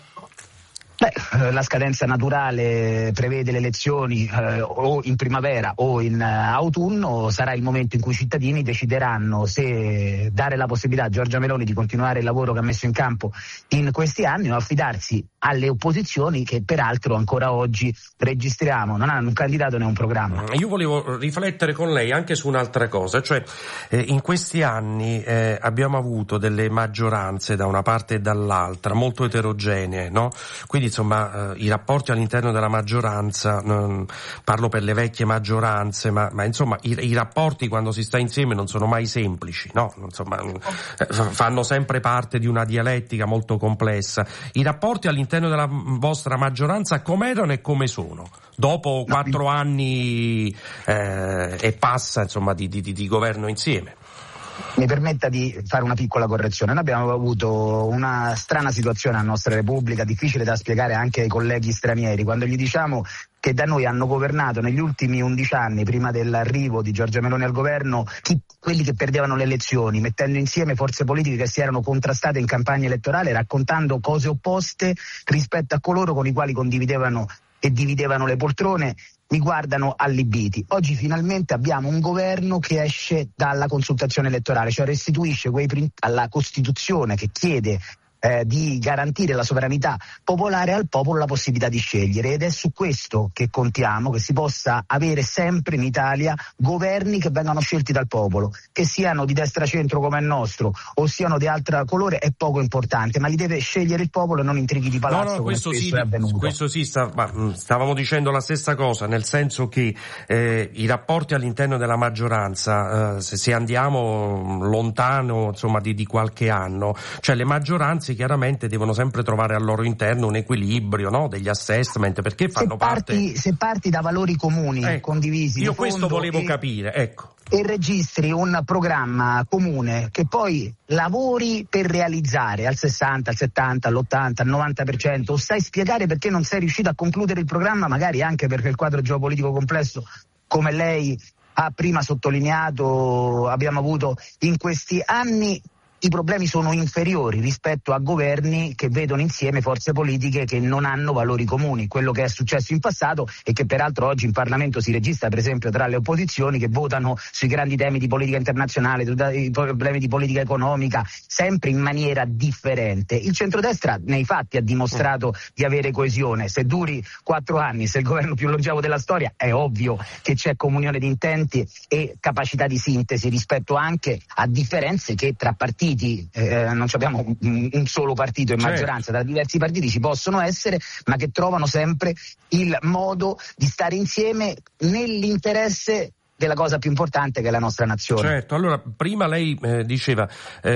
Beh, la scadenza naturale prevede le elezioni eh, o in primavera o in uh, autunno. Sarà il momento in cui i cittadini decideranno se dare la possibilità a Giorgia Meloni di continuare il lavoro che ha messo in campo in questi anni o affidarsi alle opposizioni che peraltro ancora oggi registriamo non hanno un candidato né un programma. Io volevo riflettere con lei anche su un'altra cosa, cioè eh, in questi anni eh, abbiamo avuto delle maggioranze da una parte e dall'altra molto eterogenee, no? Quindi insomma eh, i rapporti all'interno della maggioranza, non parlo per le vecchie maggioranze, ma, ma insomma i, i rapporti quando si sta insieme non sono mai semplici, no? Insomma eh, fanno sempre parte di una dialettica molto complessa. I rapporti all'interno della vostra maggioranza com'erano e come sono? Dopo quattro no, anni eh, e passa insomma di, di, di governo insieme. Mi permetta di fare una piccola correzione. Noi abbiamo avuto una strana situazione nella nostra Repubblica, difficile da spiegare anche ai colleghi stranieri, quando gli diciamo che da noi hanno governato negli ultimi undici anni, prima dell'arrivo di Giorgia Meloni al governo, chi, quelli che perdevano le elezioni, mettendo insieme forze politiche che si erano contrastate in campagna elettorale, raccontando cose opposte rispetto a coloro con i quali condividevano e dividevano le poltrone, mi guardano allibiti. Oggi finalmente abbiamo un governo che esce dalla consultazione elettorale, cioè restituisce quei prin- alla Costituzione che chiede Eh, di garantire la sovranità popolare al popolo la possibilità di scegliere, ed è su questo che contiamo, che si possa avere sempre in Italia governi che vengano scelti dal popolo, che siano di destra centro come il nostro o siano di altro colore è poco importante, ma li deve scegliere il popolo e non intrighi di palazzo. No, no, questo come sì, è avvenuto. questo sì sta, ma, stavamo dicendo la stessa cosa, nel senso che eh, i rapporti all'interno della maggioranza, eh, se, se andiamo lontano insomma di, di qualche anno, cioè le maggioranze chiaramente devono sempre trovare al loro interno un equilibrio, no? Degli assessment, perché fanno se parti, parte se parti da valori comuni, ecco, condivisi, io questo volevo e, capire, ecco, e registri un programma comune che poi lavori per realizzare al sessanta, al settanta, all'ottanta, al novanta per cento, o sai spiegare perché non sei riuscito a concludere il programma, magari anche perché il quadro geopolitico complesso, come lei ha prima sottolineato, abbiamo avuto in questi anni, i problemi sono inferiori rispetto a governi che vedono insieme forze politiche che non hanno valori comuni, quello che è successo in passato e che peraltro oggi in Parlamento si registra, per esempio tra le opposizioni che votano sui grandi temi di politica internazionale, i problemi di politica economica, sempre in maniera differente. Il centrodestra nei fatti ha dimostrato di avere coesione, se duri quattro anni, se è il governo più longevo della storia, è ovvio che c'è comunione di intenti e capacità di sintesi rispetto anche a differenze che tra partiti Eh, non abbiamo un, un solo partito in maggioranza, da diversi partiti ci possono essere, ma che trovano sempre il modo di stare insieme nell'interesse della cosa più importante che è la nostra nazione. Certo, allora prima lei eh, diceva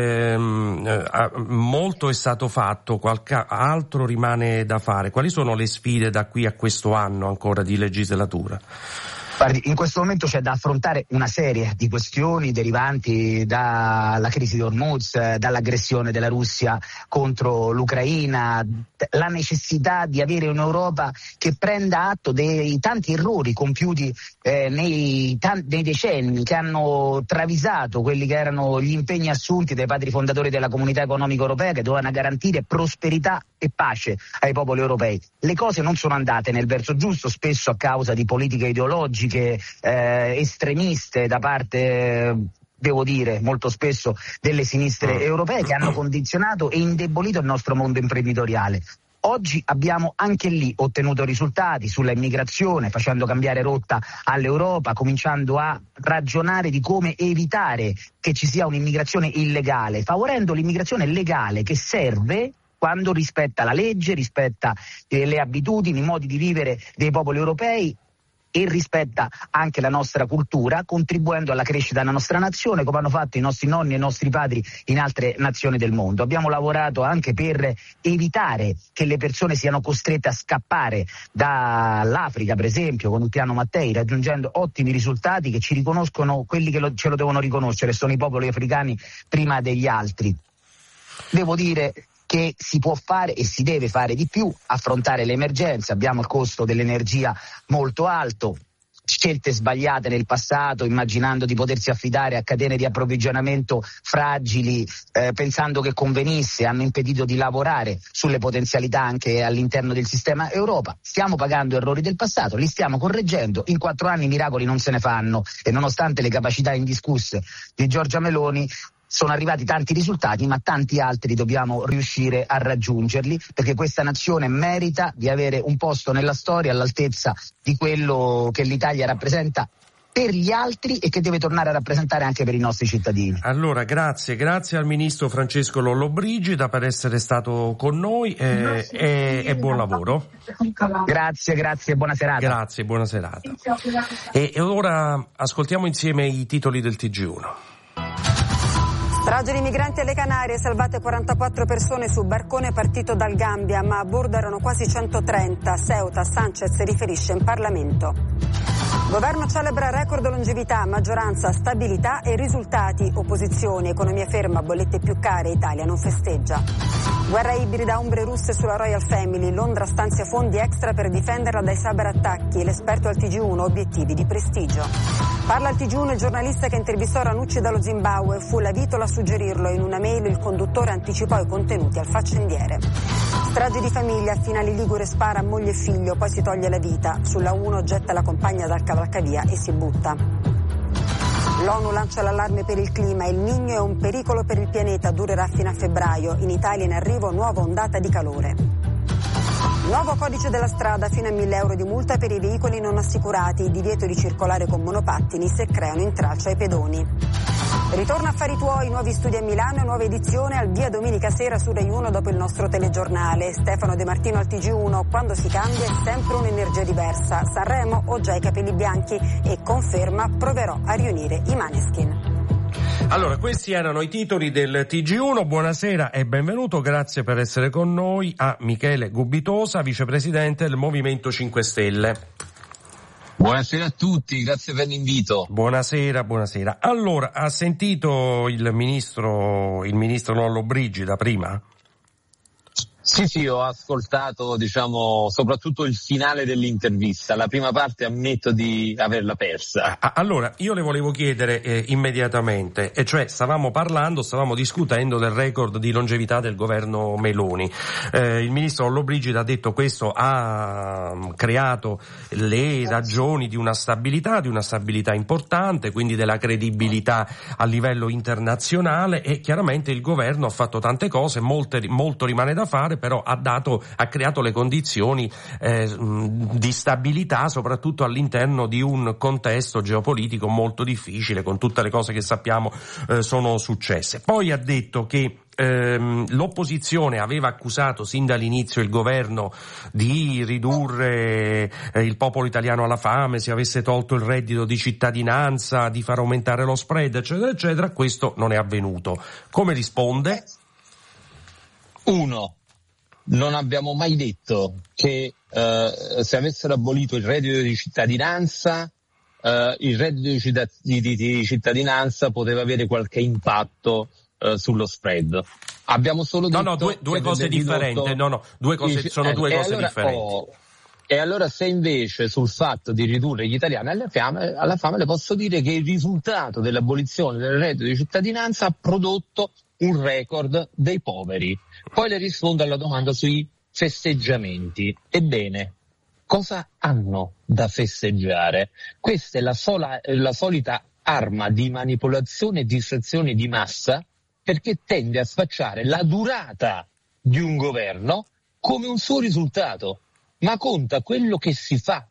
ehm, eh, molto è stato fatto, qualche altro rimane da fare. Quali sono le sfide da qui a questo anno ancora di legislatura? Guardi, in questo momento c'è da affrontare una serie di questioni derivanti dalla crisi di Hormuz, dall'aggressione della Russia contro l'Ucraina, la necessità di avere un'Europa che prenda atto dei tanti errori compiuti eh, nei, tan- nei decenni, che hanno travisato quelli che erano gli impegni assunti dai padri fondatori della Comunità Economica Europea, che dovevano garantire prosperità e pace ai popoli europei. Le cose non sono andate nel verso giusto, spesso a causa di politiche ideologiche eh, estremiste da parte eh, devo dire molto spesso delle sinistre europee, che hanno condizionato e indebolito il nostro mondo imprenditoriale. Oggi abbiamo anche lì ottenuto risultati sulla immigrazione, facendo cambiare rotta all'Europa, cominciando a ragionare di come evitare che ci sia un'immigrazione illegale, favorendo l'immigrazione legale che serve quando rispetta la legge, rispetta eh, le abitudini, i modi di vivere dei popoli europei e rispetta anche la nostra cultura, contribuendo alla crescita della nostra nazione, come hanno fatto i nostri nonni e i nostri padri in altre nazioni del mondo. Abbiamo lavorato anche per evitare che le persone siano costrette a scappare dall'Africa, per esempio, con il piano Mattei, raggiungendo ottimi risultati che ci riconoscono quelli che lo, ce lo devono riconoscere, sono i popoli africani prima degli altri. Devo dire che si può fare e si deve fare di più, affrontare le emergenze, abbiamo il costo dell'energia molto alto, scelte sbagliate nel passato, immaginando di potersi affidare a catene di approvvigionamento fragili, eh, pensando che convenisse, hanno impedito di lavorare sulle potenzialità anche all'interno del sistema Europa. Stiamo pagando errori del passato, li stiamo correggendo, in quattro anni miracoli non se ne fanno e nonostante le capacità indiscusse di Giorgia Meloni sono arrivati tanti risultati, ma tanti altri dobbiamo riuscire a raggiungerli, perché questa nazione merita di avere un posto nella storia all'altezza di quello che l'Italia rappresenta per gli altri e che deve tornare a rappresentare anche per i nostri cittadini. Allora, grazie, grazie al ministro Francesco Lollobrigida per essere stato con noi eh, e, e buon lavoro. Grazie, grazie, buona serata. Grazie, buona serata. E, e ora ascoltiamo insieme i titoli del T G uno. Strage di migranti alle Canarie, salvate quarantaquattro persone su barcone partito dal Gambia, ma a bordo erano quasi centotrenta. Ceuta, Sanchez riferisce in Parlamento. Governo celebra record longevità, maggioranza, stabilità e risultati. Opposizioni, economia ferma, bollette più care, Italia non festeggia. Guerra ibrida, ombre russe sulla Royal Family. Londra stanzia fondi extra per difenderla dai cyberattacchi. L'esperto al T G uno, obiettivi di prestigio. Parla al T G uno il giornalista che intervistò Ranucci dallo Zimbabwe. Fu la Vitola a suggerirlo. In una mail il conduttore anticipò i contenuti al faccendiere. Strage di famiglia, finale ligure, spara a moglie e figlio, poi si toglie la vita. Sulla uno getta la compagna dal cavalcavia e si butta. L'ONU lancia l'allarme per il clima, il Niño è un pericolo per il pianeta, durerà fino a febbraio. In Italia in arrivo nuova ondata di calore. Nuovo codice della strada, fino a mille euro di multa per i veicoli non assicurati, divieto di circolare con monopattini se creano intralcio ai pedoni. Ritorna Affari Tuoi, nuovi studi a Milano e nuova edizione al via domenica sera su Rai uno dopo il nostro telegiornale. Stefano De Martino al T G uno, quando si cambia è sempre un'energia diversa. Sanremo ho già i capelli bianchi e conferma proverò a riunire i Maneskin. Allora, questi erano i titoli del T G uno. Buonasera e benvenuto, grazie per essere con noi a Michele Gubitosa, vicepresidente del Movimento cinque Stelle. Buonasera a tutti, grazie per l'invito. Buonasera, buonasera. Allora, ha sentito il ministro, il ministro Lollobrigida prima? Sì, sì, ho ascoltato, diciamo, soprattutto il finale dell'intervista. La prima parte ammetto di averla persa. Allora, io le volevo chiedere eh, immediatamente, e cioè stavamo parlando, stavamo discutendo del record di longevità del governo Meloni. Eh, il ministro Lollobrigida ha detto questo ha creato le ragioni di una stabilità, di una stabilità importante, quindi della credibilità a livello internazionale, e chiaramente il governo ha fatto tante cose, molte, molto rimane da fare, però ha dato, ha creato le condizioni eh, di stabilità, soprattutto all'interno di un contesto geopolitico molto difficile, con tutte le cose che sappiamo eh, sono successe. Poi ha detto che ehm, l'opposizione aveva accusato sin dall'inizio il governo di ridurre eh, il popolo italiano alla fame, se avesse tolto il reddito di cittadinanza, di far aumentare lo spread, eccetera, eccetera. Questo non è avvenuto. Come risponde? Uno. Non abbiamo mai detto che eh, se avessero abolito il reddito di cittadinanza, eh, il reddito di, cittad- di, di, di cittadinanza poteva avere qualche impatto eh, sullo spread. Abbiamo solo detto no, no, due, due cose differenti. No, no, due cose, sono eh, due cose allora, differenti. Oh, e allora se invece sul fatto di ridurre gli italiani alla fame, alla fame le posso dire che il risultato dell'abolizione del reddito di cittadinanza ha prodotto un record dei poveri. Poi le rispondo alla domanda sui festeggiamenti. Ebbene, cosa hanno da festeggiare? Questa è la, sola, la solita arma di manipolazione e distrazione di massa, perché tende a sfacciare la durata di un governo come un suo risultato, ma conta quello che si fa.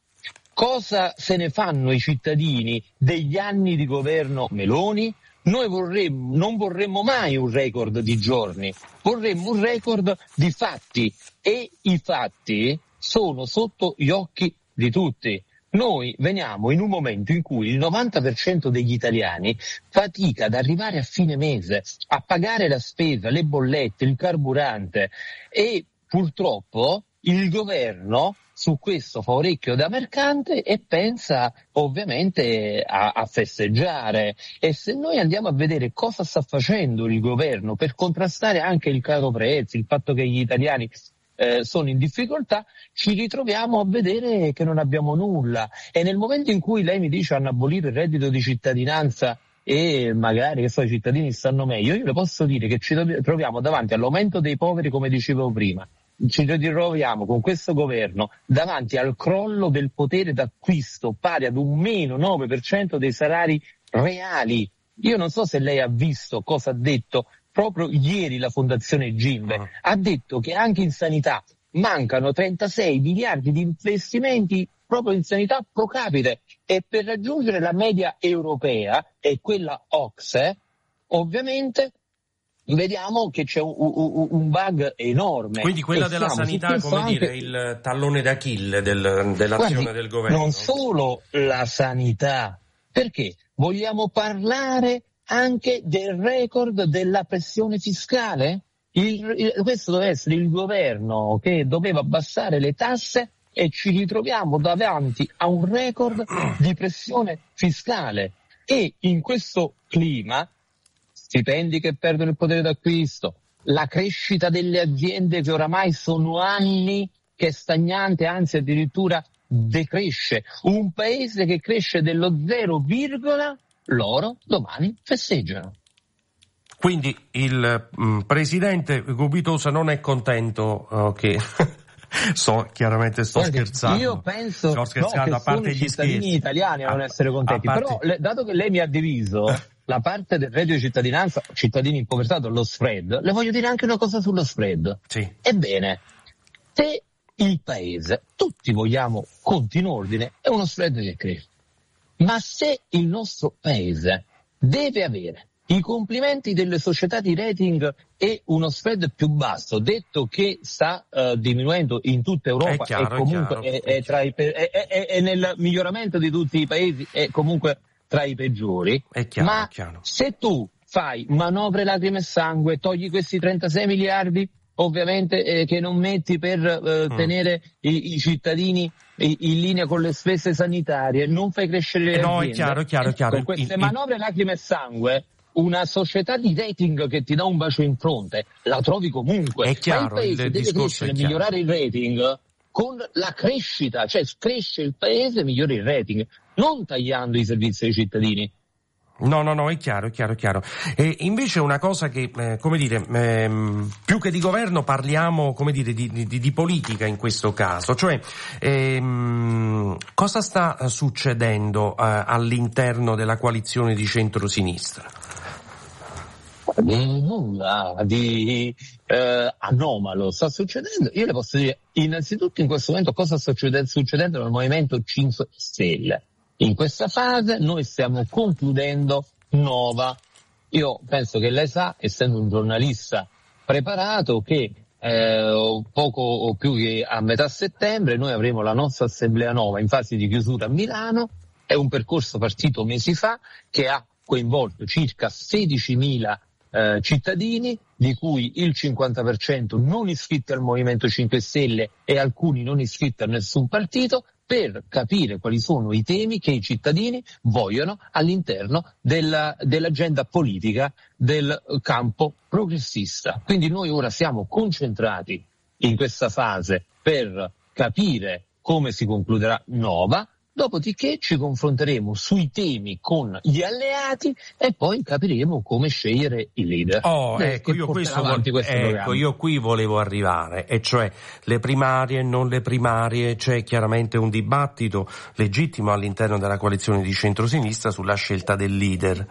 Cosa se ne fanno i cittadini degli anni di governo Meloni? Noi vorremmo, non vorremmo mai un record di giorni, vorremmo un record di fatti, e i fatti sono sotto gli occhi di tutti. Noi veniamo in un momento in cui il novanta per cento degli italiani fatica ad arrivare a fine mese, a pagare la spesa, le bollette, il carburante, e purtroppo il governo su questo fa orecchio da mercante e pensa ovviamente a, a festeggiare. E se noi andiamo a vedere cosa sta facendo il governo per contrastare anche il caro prezzi, il fatto che gli italiani eh, sono in difficoltà, ci ritroviamo a vedere che non abbiamo nulla. E nel momento in cui lei mi dice hanno abolito il reddito di cittadinanza e magari che so, i cittadini stanno meglio, io le posso dire che ci troviamo davanti all'aumento dei poveri, come dicevo prima. Ci ritroviamo con questo governo davanti al crollo del potere d'acquisto pari ad un meno nove per cento dei salari reali. Io non so se lei ha visto cosa ha detto proprio ieri la Fondazione Gimbe. Uh-huh. Ha detto che anche in sanità mancano trentasei miliardi di investimenti proprio in sanità pro capite, e per raggiungere la media europea e quella O C S E ovviamente vediamo che c'è un, un, un bug enorme. Quindi quella della sanità, come anche... dire, il tallone d'Achille del, dell'azione Guardi, del governo. Non solo la sanità, perché vogliamo parlare anche del record della pressione fiscale? Il, il, questo deve essere il governo che doveva abbassare le tasse e ci ritroviamo davanti a un record di pressione fiscale. E in questo clima, stipendi che perdono il potere d'acquisto, la crescita delle aziende che oramai sono anni che è stagnante, anzi addirittura decresce, un paese che cresce dello zero virgola, loro domani festeggiano. Quindi il mh, presidente Gubitosa non è contento uh, che... So, chiaramente sto Guardi, scherzando. Io penso sto scherzando, no, a parte che gli sono i cittadini scherzi. italiani a non a, essere contenti. parte... Però, le, dato che lei mi ha diviso la parte del reddito di cittadinanza, cittadini in povertà, lo spread, le voglio dire anche una cosa sullo spread. Sì. Ebbene, se il paese, tutti vogliamo conti in ordine, è uno spread che cresce. Ma se il nostro paese deve avere i complimenti delle società di rating e uno spread più basso, detto che sta uh, diminuendo in tutta Europa, chiaro, e comunque è, è, è, tra i, è, è, è nel miglioramento di tutti i paesi, è comunque tra i peggiori. È chiaro, ma è chiaro. Se tu fai manovre lacrime e sangue, togli questi trentasei miliardi ovviamente eh, che non metti per eh, mm. tenere i, i cittadini in linea con le spese sanitarie, non fai crescere le eh no, aziende. è chiaro, è chiaro, è chiaro. Con queste il, manovre lacrime e sangue, una società di rating che ti dà un bacio in fronte la trovi comunque. È chiaro, ma il paese il deve crescere e migliorare il rating con la crescita, cioè cresce il paese, migliora il rating, non tagliando i servizi ai cittadini. No, no, no, è chiaro, è chiaro, è chiaro. E invece una cosa che, eh, come dire, ehm, più che di governo parliamo, come dire, di, di, di politica in questo caso, cioè ehm, cosa sta succedendo eh, all'interno della coalizione di centrosinistra? Di nulla di eh, anomalo sta succedendo. Io le posso dire innanzitutto in questo momento cosa sta succedendo, succedendo nel Movimento cinque Stelle. In questa fase noi stiamo concludendo Nova. Io penso che lei sa, essendo un giornalista preparato, che eh, poco o più che a metà settembre noi avremo la nostra assemblea Nova in fase di chiusura a Milano. È un percorso partito mesi fa che ha coinvolto circa sedicimila eh, cittadini, di cui il cinquanta per cento non iscritti al Movimento cinque Stelle e alcuni non iscritti a nessun partito, per capire quali sono i temi che i cittadini vogliono all'interno della, dell'agenda politica del campo progressista. Quindi noi ora siamo concentrati in questa fase per capire come si concluderà Nova, dopodiché ci confronteremo sui temi con gli alleati e poi capiremo come scegliere il leader. Oh, ecco, io, questo vo- questo ecco io qui volevo arrivare, e cioè le primarie e non le primarie. C'è chiaramente un dibattito legittimo all'interno della coalizione di centrosinistra sulla scelta del leader.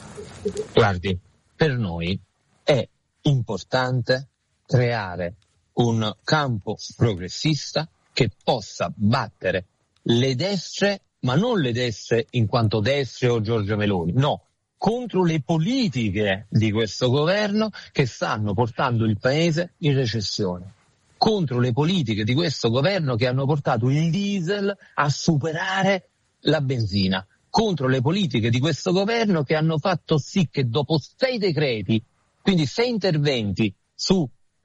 Guardi, per noi è importante creare un campo progressista che possa battere le destre, ma non le destre in quanto destre o Giorgia Meloni, no, contro le politiche di questo governo che stanno portando il paese in recessione, contro le politiche di questo governo che hanno portato il diesel a superare la benzina, contro le politiche di questo governo che hanno fatto sì che dopo sei decreti, quindi sei interventi su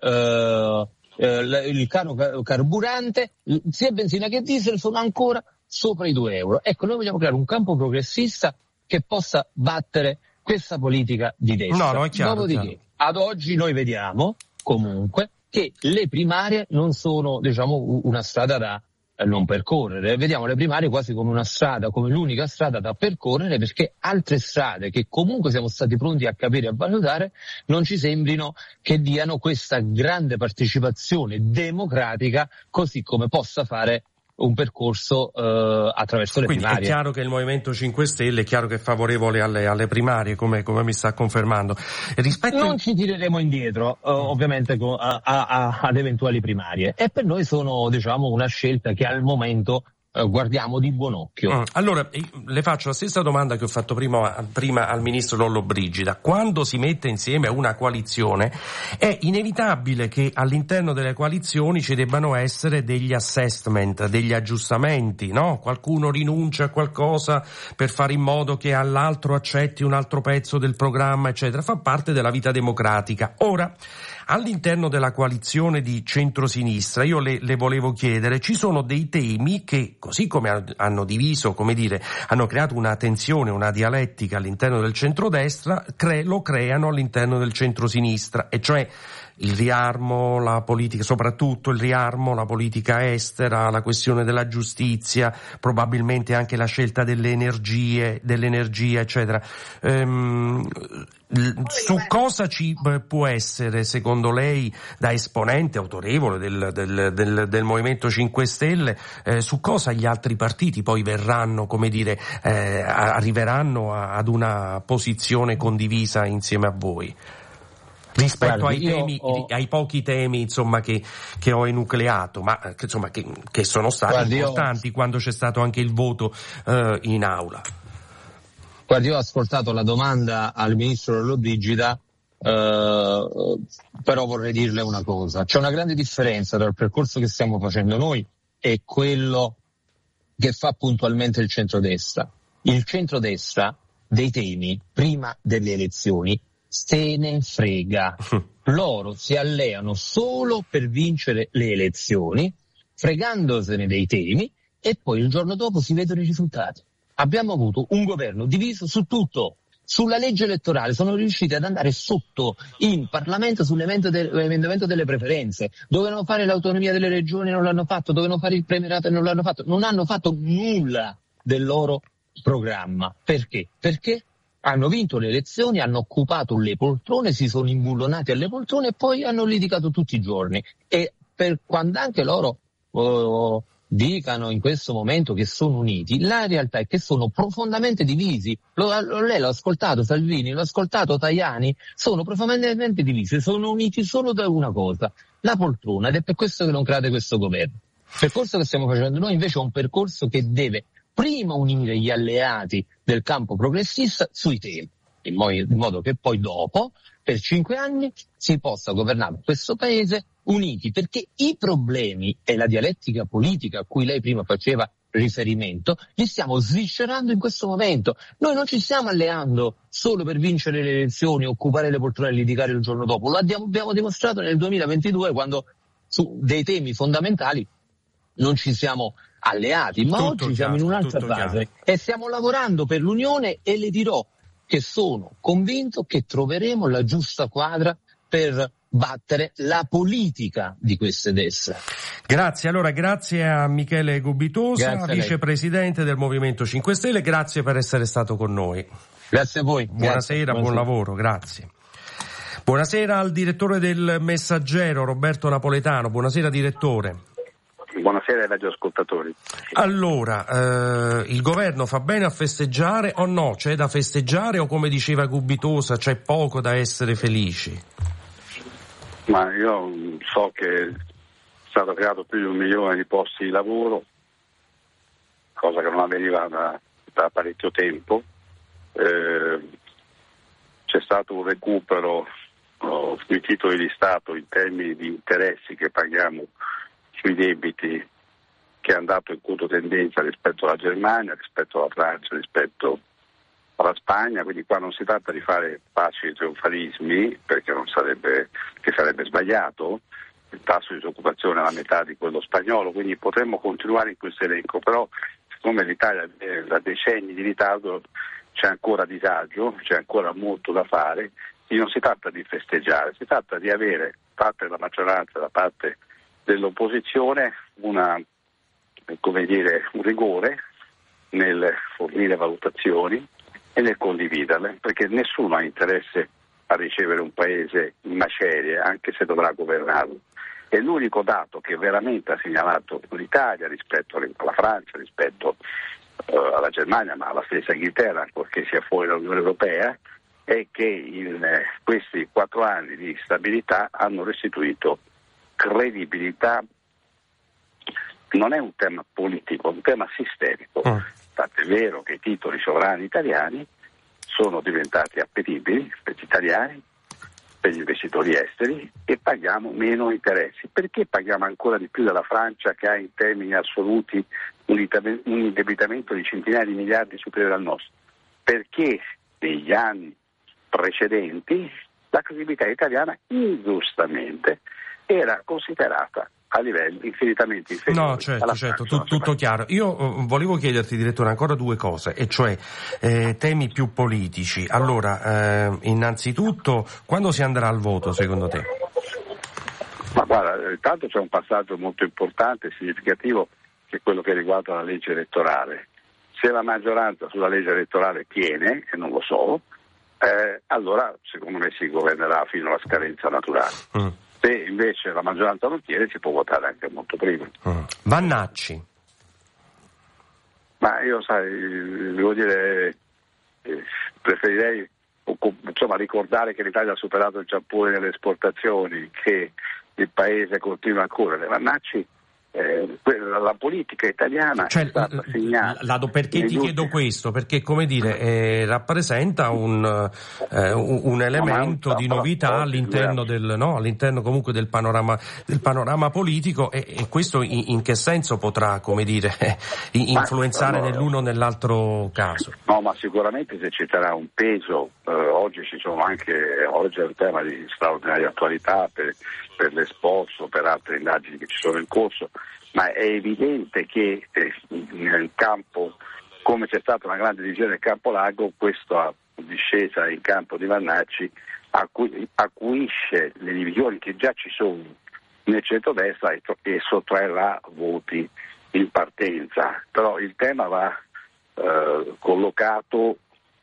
eh, eh, il caro carburante, sia benzina che diesel sono ancora sopra i due euro. Ecco, noi vogliamo creare un campo progressista che possa battere questa politica di destra. No, no, è chiaro, Dopodiché, chiaro. ad oggi noi vediamo comunque che le primarie non sono, diciamo, una strada da non percorrere. Vediamo le primarie quasi come una strada, come l'unica strada da percorrere, perché altre strade che comunque siamo stati pronti a capire e a valutare non ci sembrino che diano questa grande partecipazione democratica così come possa fare un percorso eh, attraverso le Quindi primarie. È chiaro che il Movimento cinque Stelle è chiaro che è favorevole alle, alle primarie, come, come mi sta confermando. Rispetto Non ci tireremo indietro, eh, ovviamente co- a, a, a, ad eventuali primarie, e per noi sono, diciamo, una scelta che al momento eh, guardiamo di buon occhio. Mm. Allora, le faccio la stessa domanda che ho fatto prima, prima al ministro Lollobrigida. Quando si mette insieme una coalizione è inevitabile che all'interno delle coalizioni ci debbano essere degli assessment, degli aggiustamenti, no? Qualcuno rinuncia a qualcosa per fare in modo che all'altro accetti un altro pezzo del programma, eccetera. Fa parte della vita democratica. Ora, all'interno della coalizione di centrosinistra, io le, le volevo chiedere, ci sono dei temi che, così come hanno diviso, come dire, hanno creato una tensione, una dialettica all'interno del centrodestra, cre- lo creano all'interno del centrosinistra, e cioè il riarmo, la politica, soprattutto il riarmo, la politica estera, la questione della giustizia, probabilmente anche la scelta delle energie, dell'energia, eccetera. Ehm, su cosa ci può essere, secondo lei, da esponente autorevole del, del, del, del Movimento cinque Stelle, eh, su cosa gli altri partiti poi verranno, come dire, eh, arriveranno a, ad una posizione condivisa insieme a voi? Rispetto Guardi, ai temi, ho... ai pochi temi, insomma, che, che ho enucleato, ma che, insomma, che, che sono stati Guardi, importanti io... quando c'è stato anche il voto eh, in aula. Guardi, io ho ascoltato la domanda al ministro Lollobrigida, eh, però vorrei dirle una cosa. C'è una grande differenza tra il percorso che stiamo facendo noi e quello che fa puntualmente il centrodestra. Il centrodestra dei temi, prima delle elezioni, se ne frega. Loro si alleano solo per vincere le elezioni, fregandosene dei temi, e poi il giorno dopo si vedono i risultati. Abbiamo avuto un governo diviso su tutto. Sulla legge elettorale sono riusciti ad andare sotto in Parlamento sull'emendamento delle preferenze. Dovevano fare l'autonomia delle regioni, non l'hanno fatto. Dovevano fare il premierato e non l'hanno fatto. Non hanno fatto nulla del loro programma. Perché? Perché hanno vinto le elezioni, hanno occupato le poltrone, si sono imbullonati alle poltrone e poi hanno litigato tutti i giorni. E per quando anche loro oh, dicano in questo momento che sono uniti, la realtà è che sono profondamente divisi. Lo, lo, lei l'ha ascoltato Salvini, l'ha ascoltato Tajani, sono profondamente divisi, sono uniti solo da una cosa, la poltrona, ed è per questo che non crede questo governo. Il percorso che stiamo facendo noi invece è un percorso che deve prima unire gli alleati del campo progressista sui temi, in, mo- in modo che poi dopo, per cinque anni, si possa governare questo paese uniti, perché i problemi e la dialettica politica a cui lei prima faceva riferimento li stiamo sviscerando in questo momento. Noi non ci stiamo alleando solo per vincere le elezioni, occupare le poltrone e litigare il giorno dopo. Lo abbiamo, abbiamo dimostrato nel duemilaventidue, quando su dei temi fondamentali non ci siamo alleati, ma tutto oggi chiaro, siamo in un'altra fase chiaro. E stiamo lavorando per l'unione, e le dirò che sono convinto che troveremo la giusta quadra per battere la politica di queste destre. Grazie, allora grazie a Michele Gubitosa, grazie vicepresidente del Movimento cinque Stelle, grazie per essere stato con noi. Grazie a voi. Buonasera, grazie. buon lavoro, grazie. Buonasera al direttore del Messaggero, Roberto Napoletano. Buonasera direttore. Buonasera ai radioascoltatori. Allora, eh, il governo fa bene a festeggiare o no? C'è da festeggiare o, come diceva Gubitosa, c'è poco da essere felici? Ma io so che è stato creato più di un milione di posti di lavoro, cosa che non avveniva da, da parecchio tempo. Eh, c'è stato un recupero oh, sui titoli di Stato in termini di interessi che paghiamo sui debiti, che è andato in controtendenza rispetto alla Germania, rispetto alla Francia, rispetto alla Spagna, quindi qua non si tratta di fare facili trionfalismi, perché non sarebbe, che sarebbe sbagliato. Il tasso di disoccupazione è la metà di quello spagnolo, quindi potremmo continuare in questo elenco, però siccome l'Italia è da decenni di ritardo, c'è ancora disagio, c'è ancora molto da fare, quindi non si tratta di festeggiare, si tratta di avere da parte della maggioranza, da parte dell'opposizione, una, come dire, un rigore nel fornire valutazioni e nel condividerle, perché nessuno ha interesse a ricevere un paese in macerie, anche se dovrà governarlo. E l'unico dato che veramente ha segnalato l'Italia rispetto alla Francia, rispetto uh, alla Germania, ma alla stessa Inghilterra, ancorché sia fuori dall'Unione Europea, è che in eh, questi quattro anni di stabilità hanno restituito credibilità. Non è un tema politico, è un tema sistemico. Mm. Tant'è vero che i titoli sovrani italiani sono diventati appetibili per gli italiani, per gli investitori esteri, e paghiamo meno interessi. Perché paghiamo ancora di più della Francia, che ha in termini assoluti un indebitamento di centinaia di miliardi superiore al nostro? Perché negli anni precedenti la credibilità italiana ingiustamente era considerata a livelli infinitamente inferiori. No, certo, certo, tu, tutto chiaro. Io uh, volevo chiederti, direttore, ancora due cose, e cioè eh, temi più politici. Allora, eh, innanzitutto, quando si andrà al voto, secondo te? Ma guarda, intanto c'è un passaggio molto importante e significativo, che è quello che riguarda la legge elettorale. Se la maggioranza sulla legge elettorale tiene, e non lo so, eh, allora secondo me si governerà fino alla scadenza naturale. Mm. Se invece la maggioranza non tiene, si può votare anche molto prima. Mm. Vannacci. Ma io, sai, devo dire, eh, preferirei insomma ricordare che l'Italia ha superato il Giappone nelle esportazioni, che il paese continua ancora. Le Vannacci, eh, la politica italiana cioè, è stata segnata. La, la, perché ti ultimi... chiedo questo? Perché, come dire, eh, rappresenta un, eh, un, un elemento no, di novità no, all'interno del, no, all'interno comunque del panorama, del panorama politico, e, e questo in, in che senso potrà, come dire, influenzare ma, no, nell'uno o nell'altro caso? No, ma sicuramente eserciterà un peso. Eh, oggi ci sono anche, oggi è un tema di straordinaria attualità per, per l'Expo, per altre indagini che ci sono in corso. Ma è evidente che eh, nel campo, come c'è stata una grande divisione nel campo largo, questa discesa in campo di Vannacci acu- acuisce le divisioni che già ci sono nel centrodestra e, e sottraerà voti in partenza. Però il tema va eh, collocato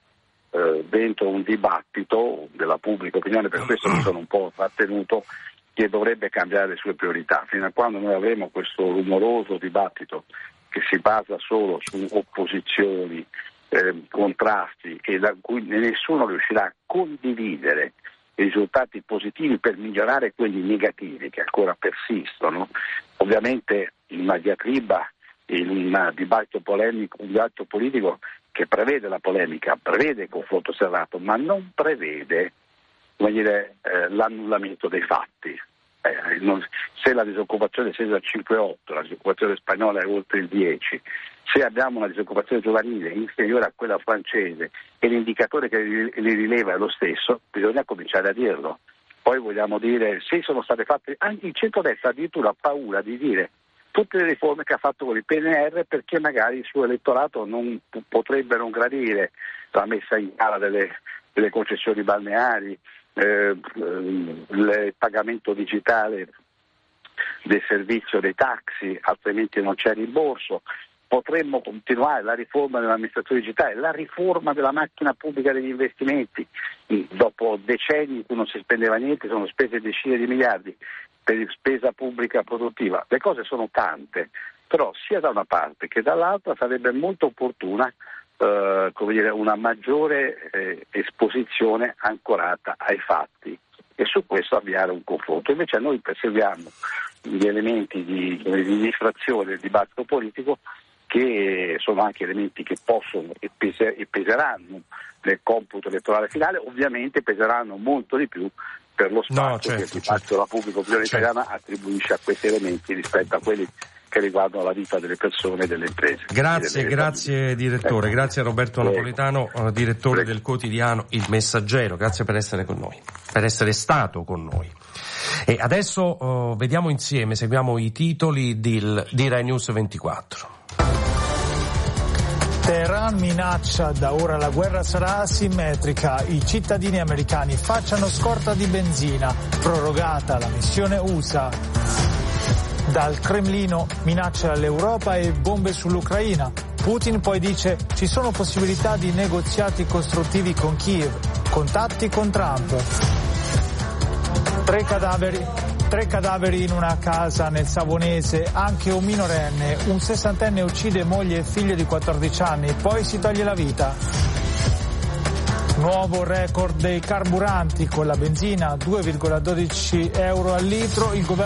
eh, dentro un dibattito della pubblica opinione, per questo mi sono un po' trattenuto, che dovrebbe cambiare le sue priorità. Fino a quando noi avremo questo rumoroso dibattito che si basa solo su opposizioni, eh, contrasti, e da cui nessuno riuscirà a condividere i risultati positivi per migliorare quelli negativi che ancora persistono, ovviamente in una diatriba, in un dibattito polemico, un dibattito politico che prevede la polemica, prevede il confronto serrato, ma non prevede, come dire, eh, l'annullamento dei fatti. Eh, non, se la disoccupazione è scesa al cinque virgola otto, la disoccupazione spagnola è oltre il dieci, se abbiamo una disoccupazione giovanile inferiore a quella francese e l'indicatore che li, li rileva è lo stesso, bisogna cominciare a dirlo. Poi vogliamo dire, se sono state fatte, anche il centrodestra addirittura ha paura di dire tutte le riforme che ha fatto con il P N R R, perché magari il suo elettorato non potrebbe non gradire la messa in gara delle, delle concessioni balneari, Eh, il pagamento digitale del servizio dei taxi, altrimenti non c'è rimborso. Potremmo continuare la riforma dell'amministrazione digitale, la riforma della macchina pubblica degli investimenti. Dopo decenni in cui non si spendeva niente, sono spese decine di miliardi per spesa pubblica produttiva. Le cose sono tante, però sia da una parte che dall'altra sarebbe molto opportuna Uh, come dire, una maggiore eh, esposizione ancorata ai fatti e su questo avviare un confronto. Invece noi perseguiamo gli elementi di, di difrazione del dibattito politico, che sono anche elementi che possono e, pese, e peseranno nel computo elettorale finale, ovviamente peseranno molto di più per lo spazio no, certo, che il dibattito certo. della pubblica opinione certo. italiana attribuisce a questi elementi rispetto a quelli che riguardano la vita delle persone e delle imprese. Grazie, delle grazie famiglie. Direttore, eh. grazie a Roberto Prego. Napolitano, direttore Prego. del quotidiano Il Messaggero, grazie per essere con noi, per essere stato con noi. E adesso uh, vediamo insieme, seguiamo i titoli di, di Rai News ventiquattro. Teheran minaccia, da ora la guerra sarà asimmetrica, i cittadini americani facciano scorta di benzina, prorogata la missione U S A. Dal Cremlino minaccia l'Europa e bombe sull'Ucraina. Putin poi dice ci sono possibilità di negoziati costruttivi con Kiev, contatti con Trump. Tre cadaveri, tre cadaveri in una casa nel Savonese, anche un minorenne, un sessantenne uccide moglie e figlio di quattordici anni, poi si toglie la vita. Nuovo record dei carburanti, con la benzina due virgola dodici euro al litro, il governo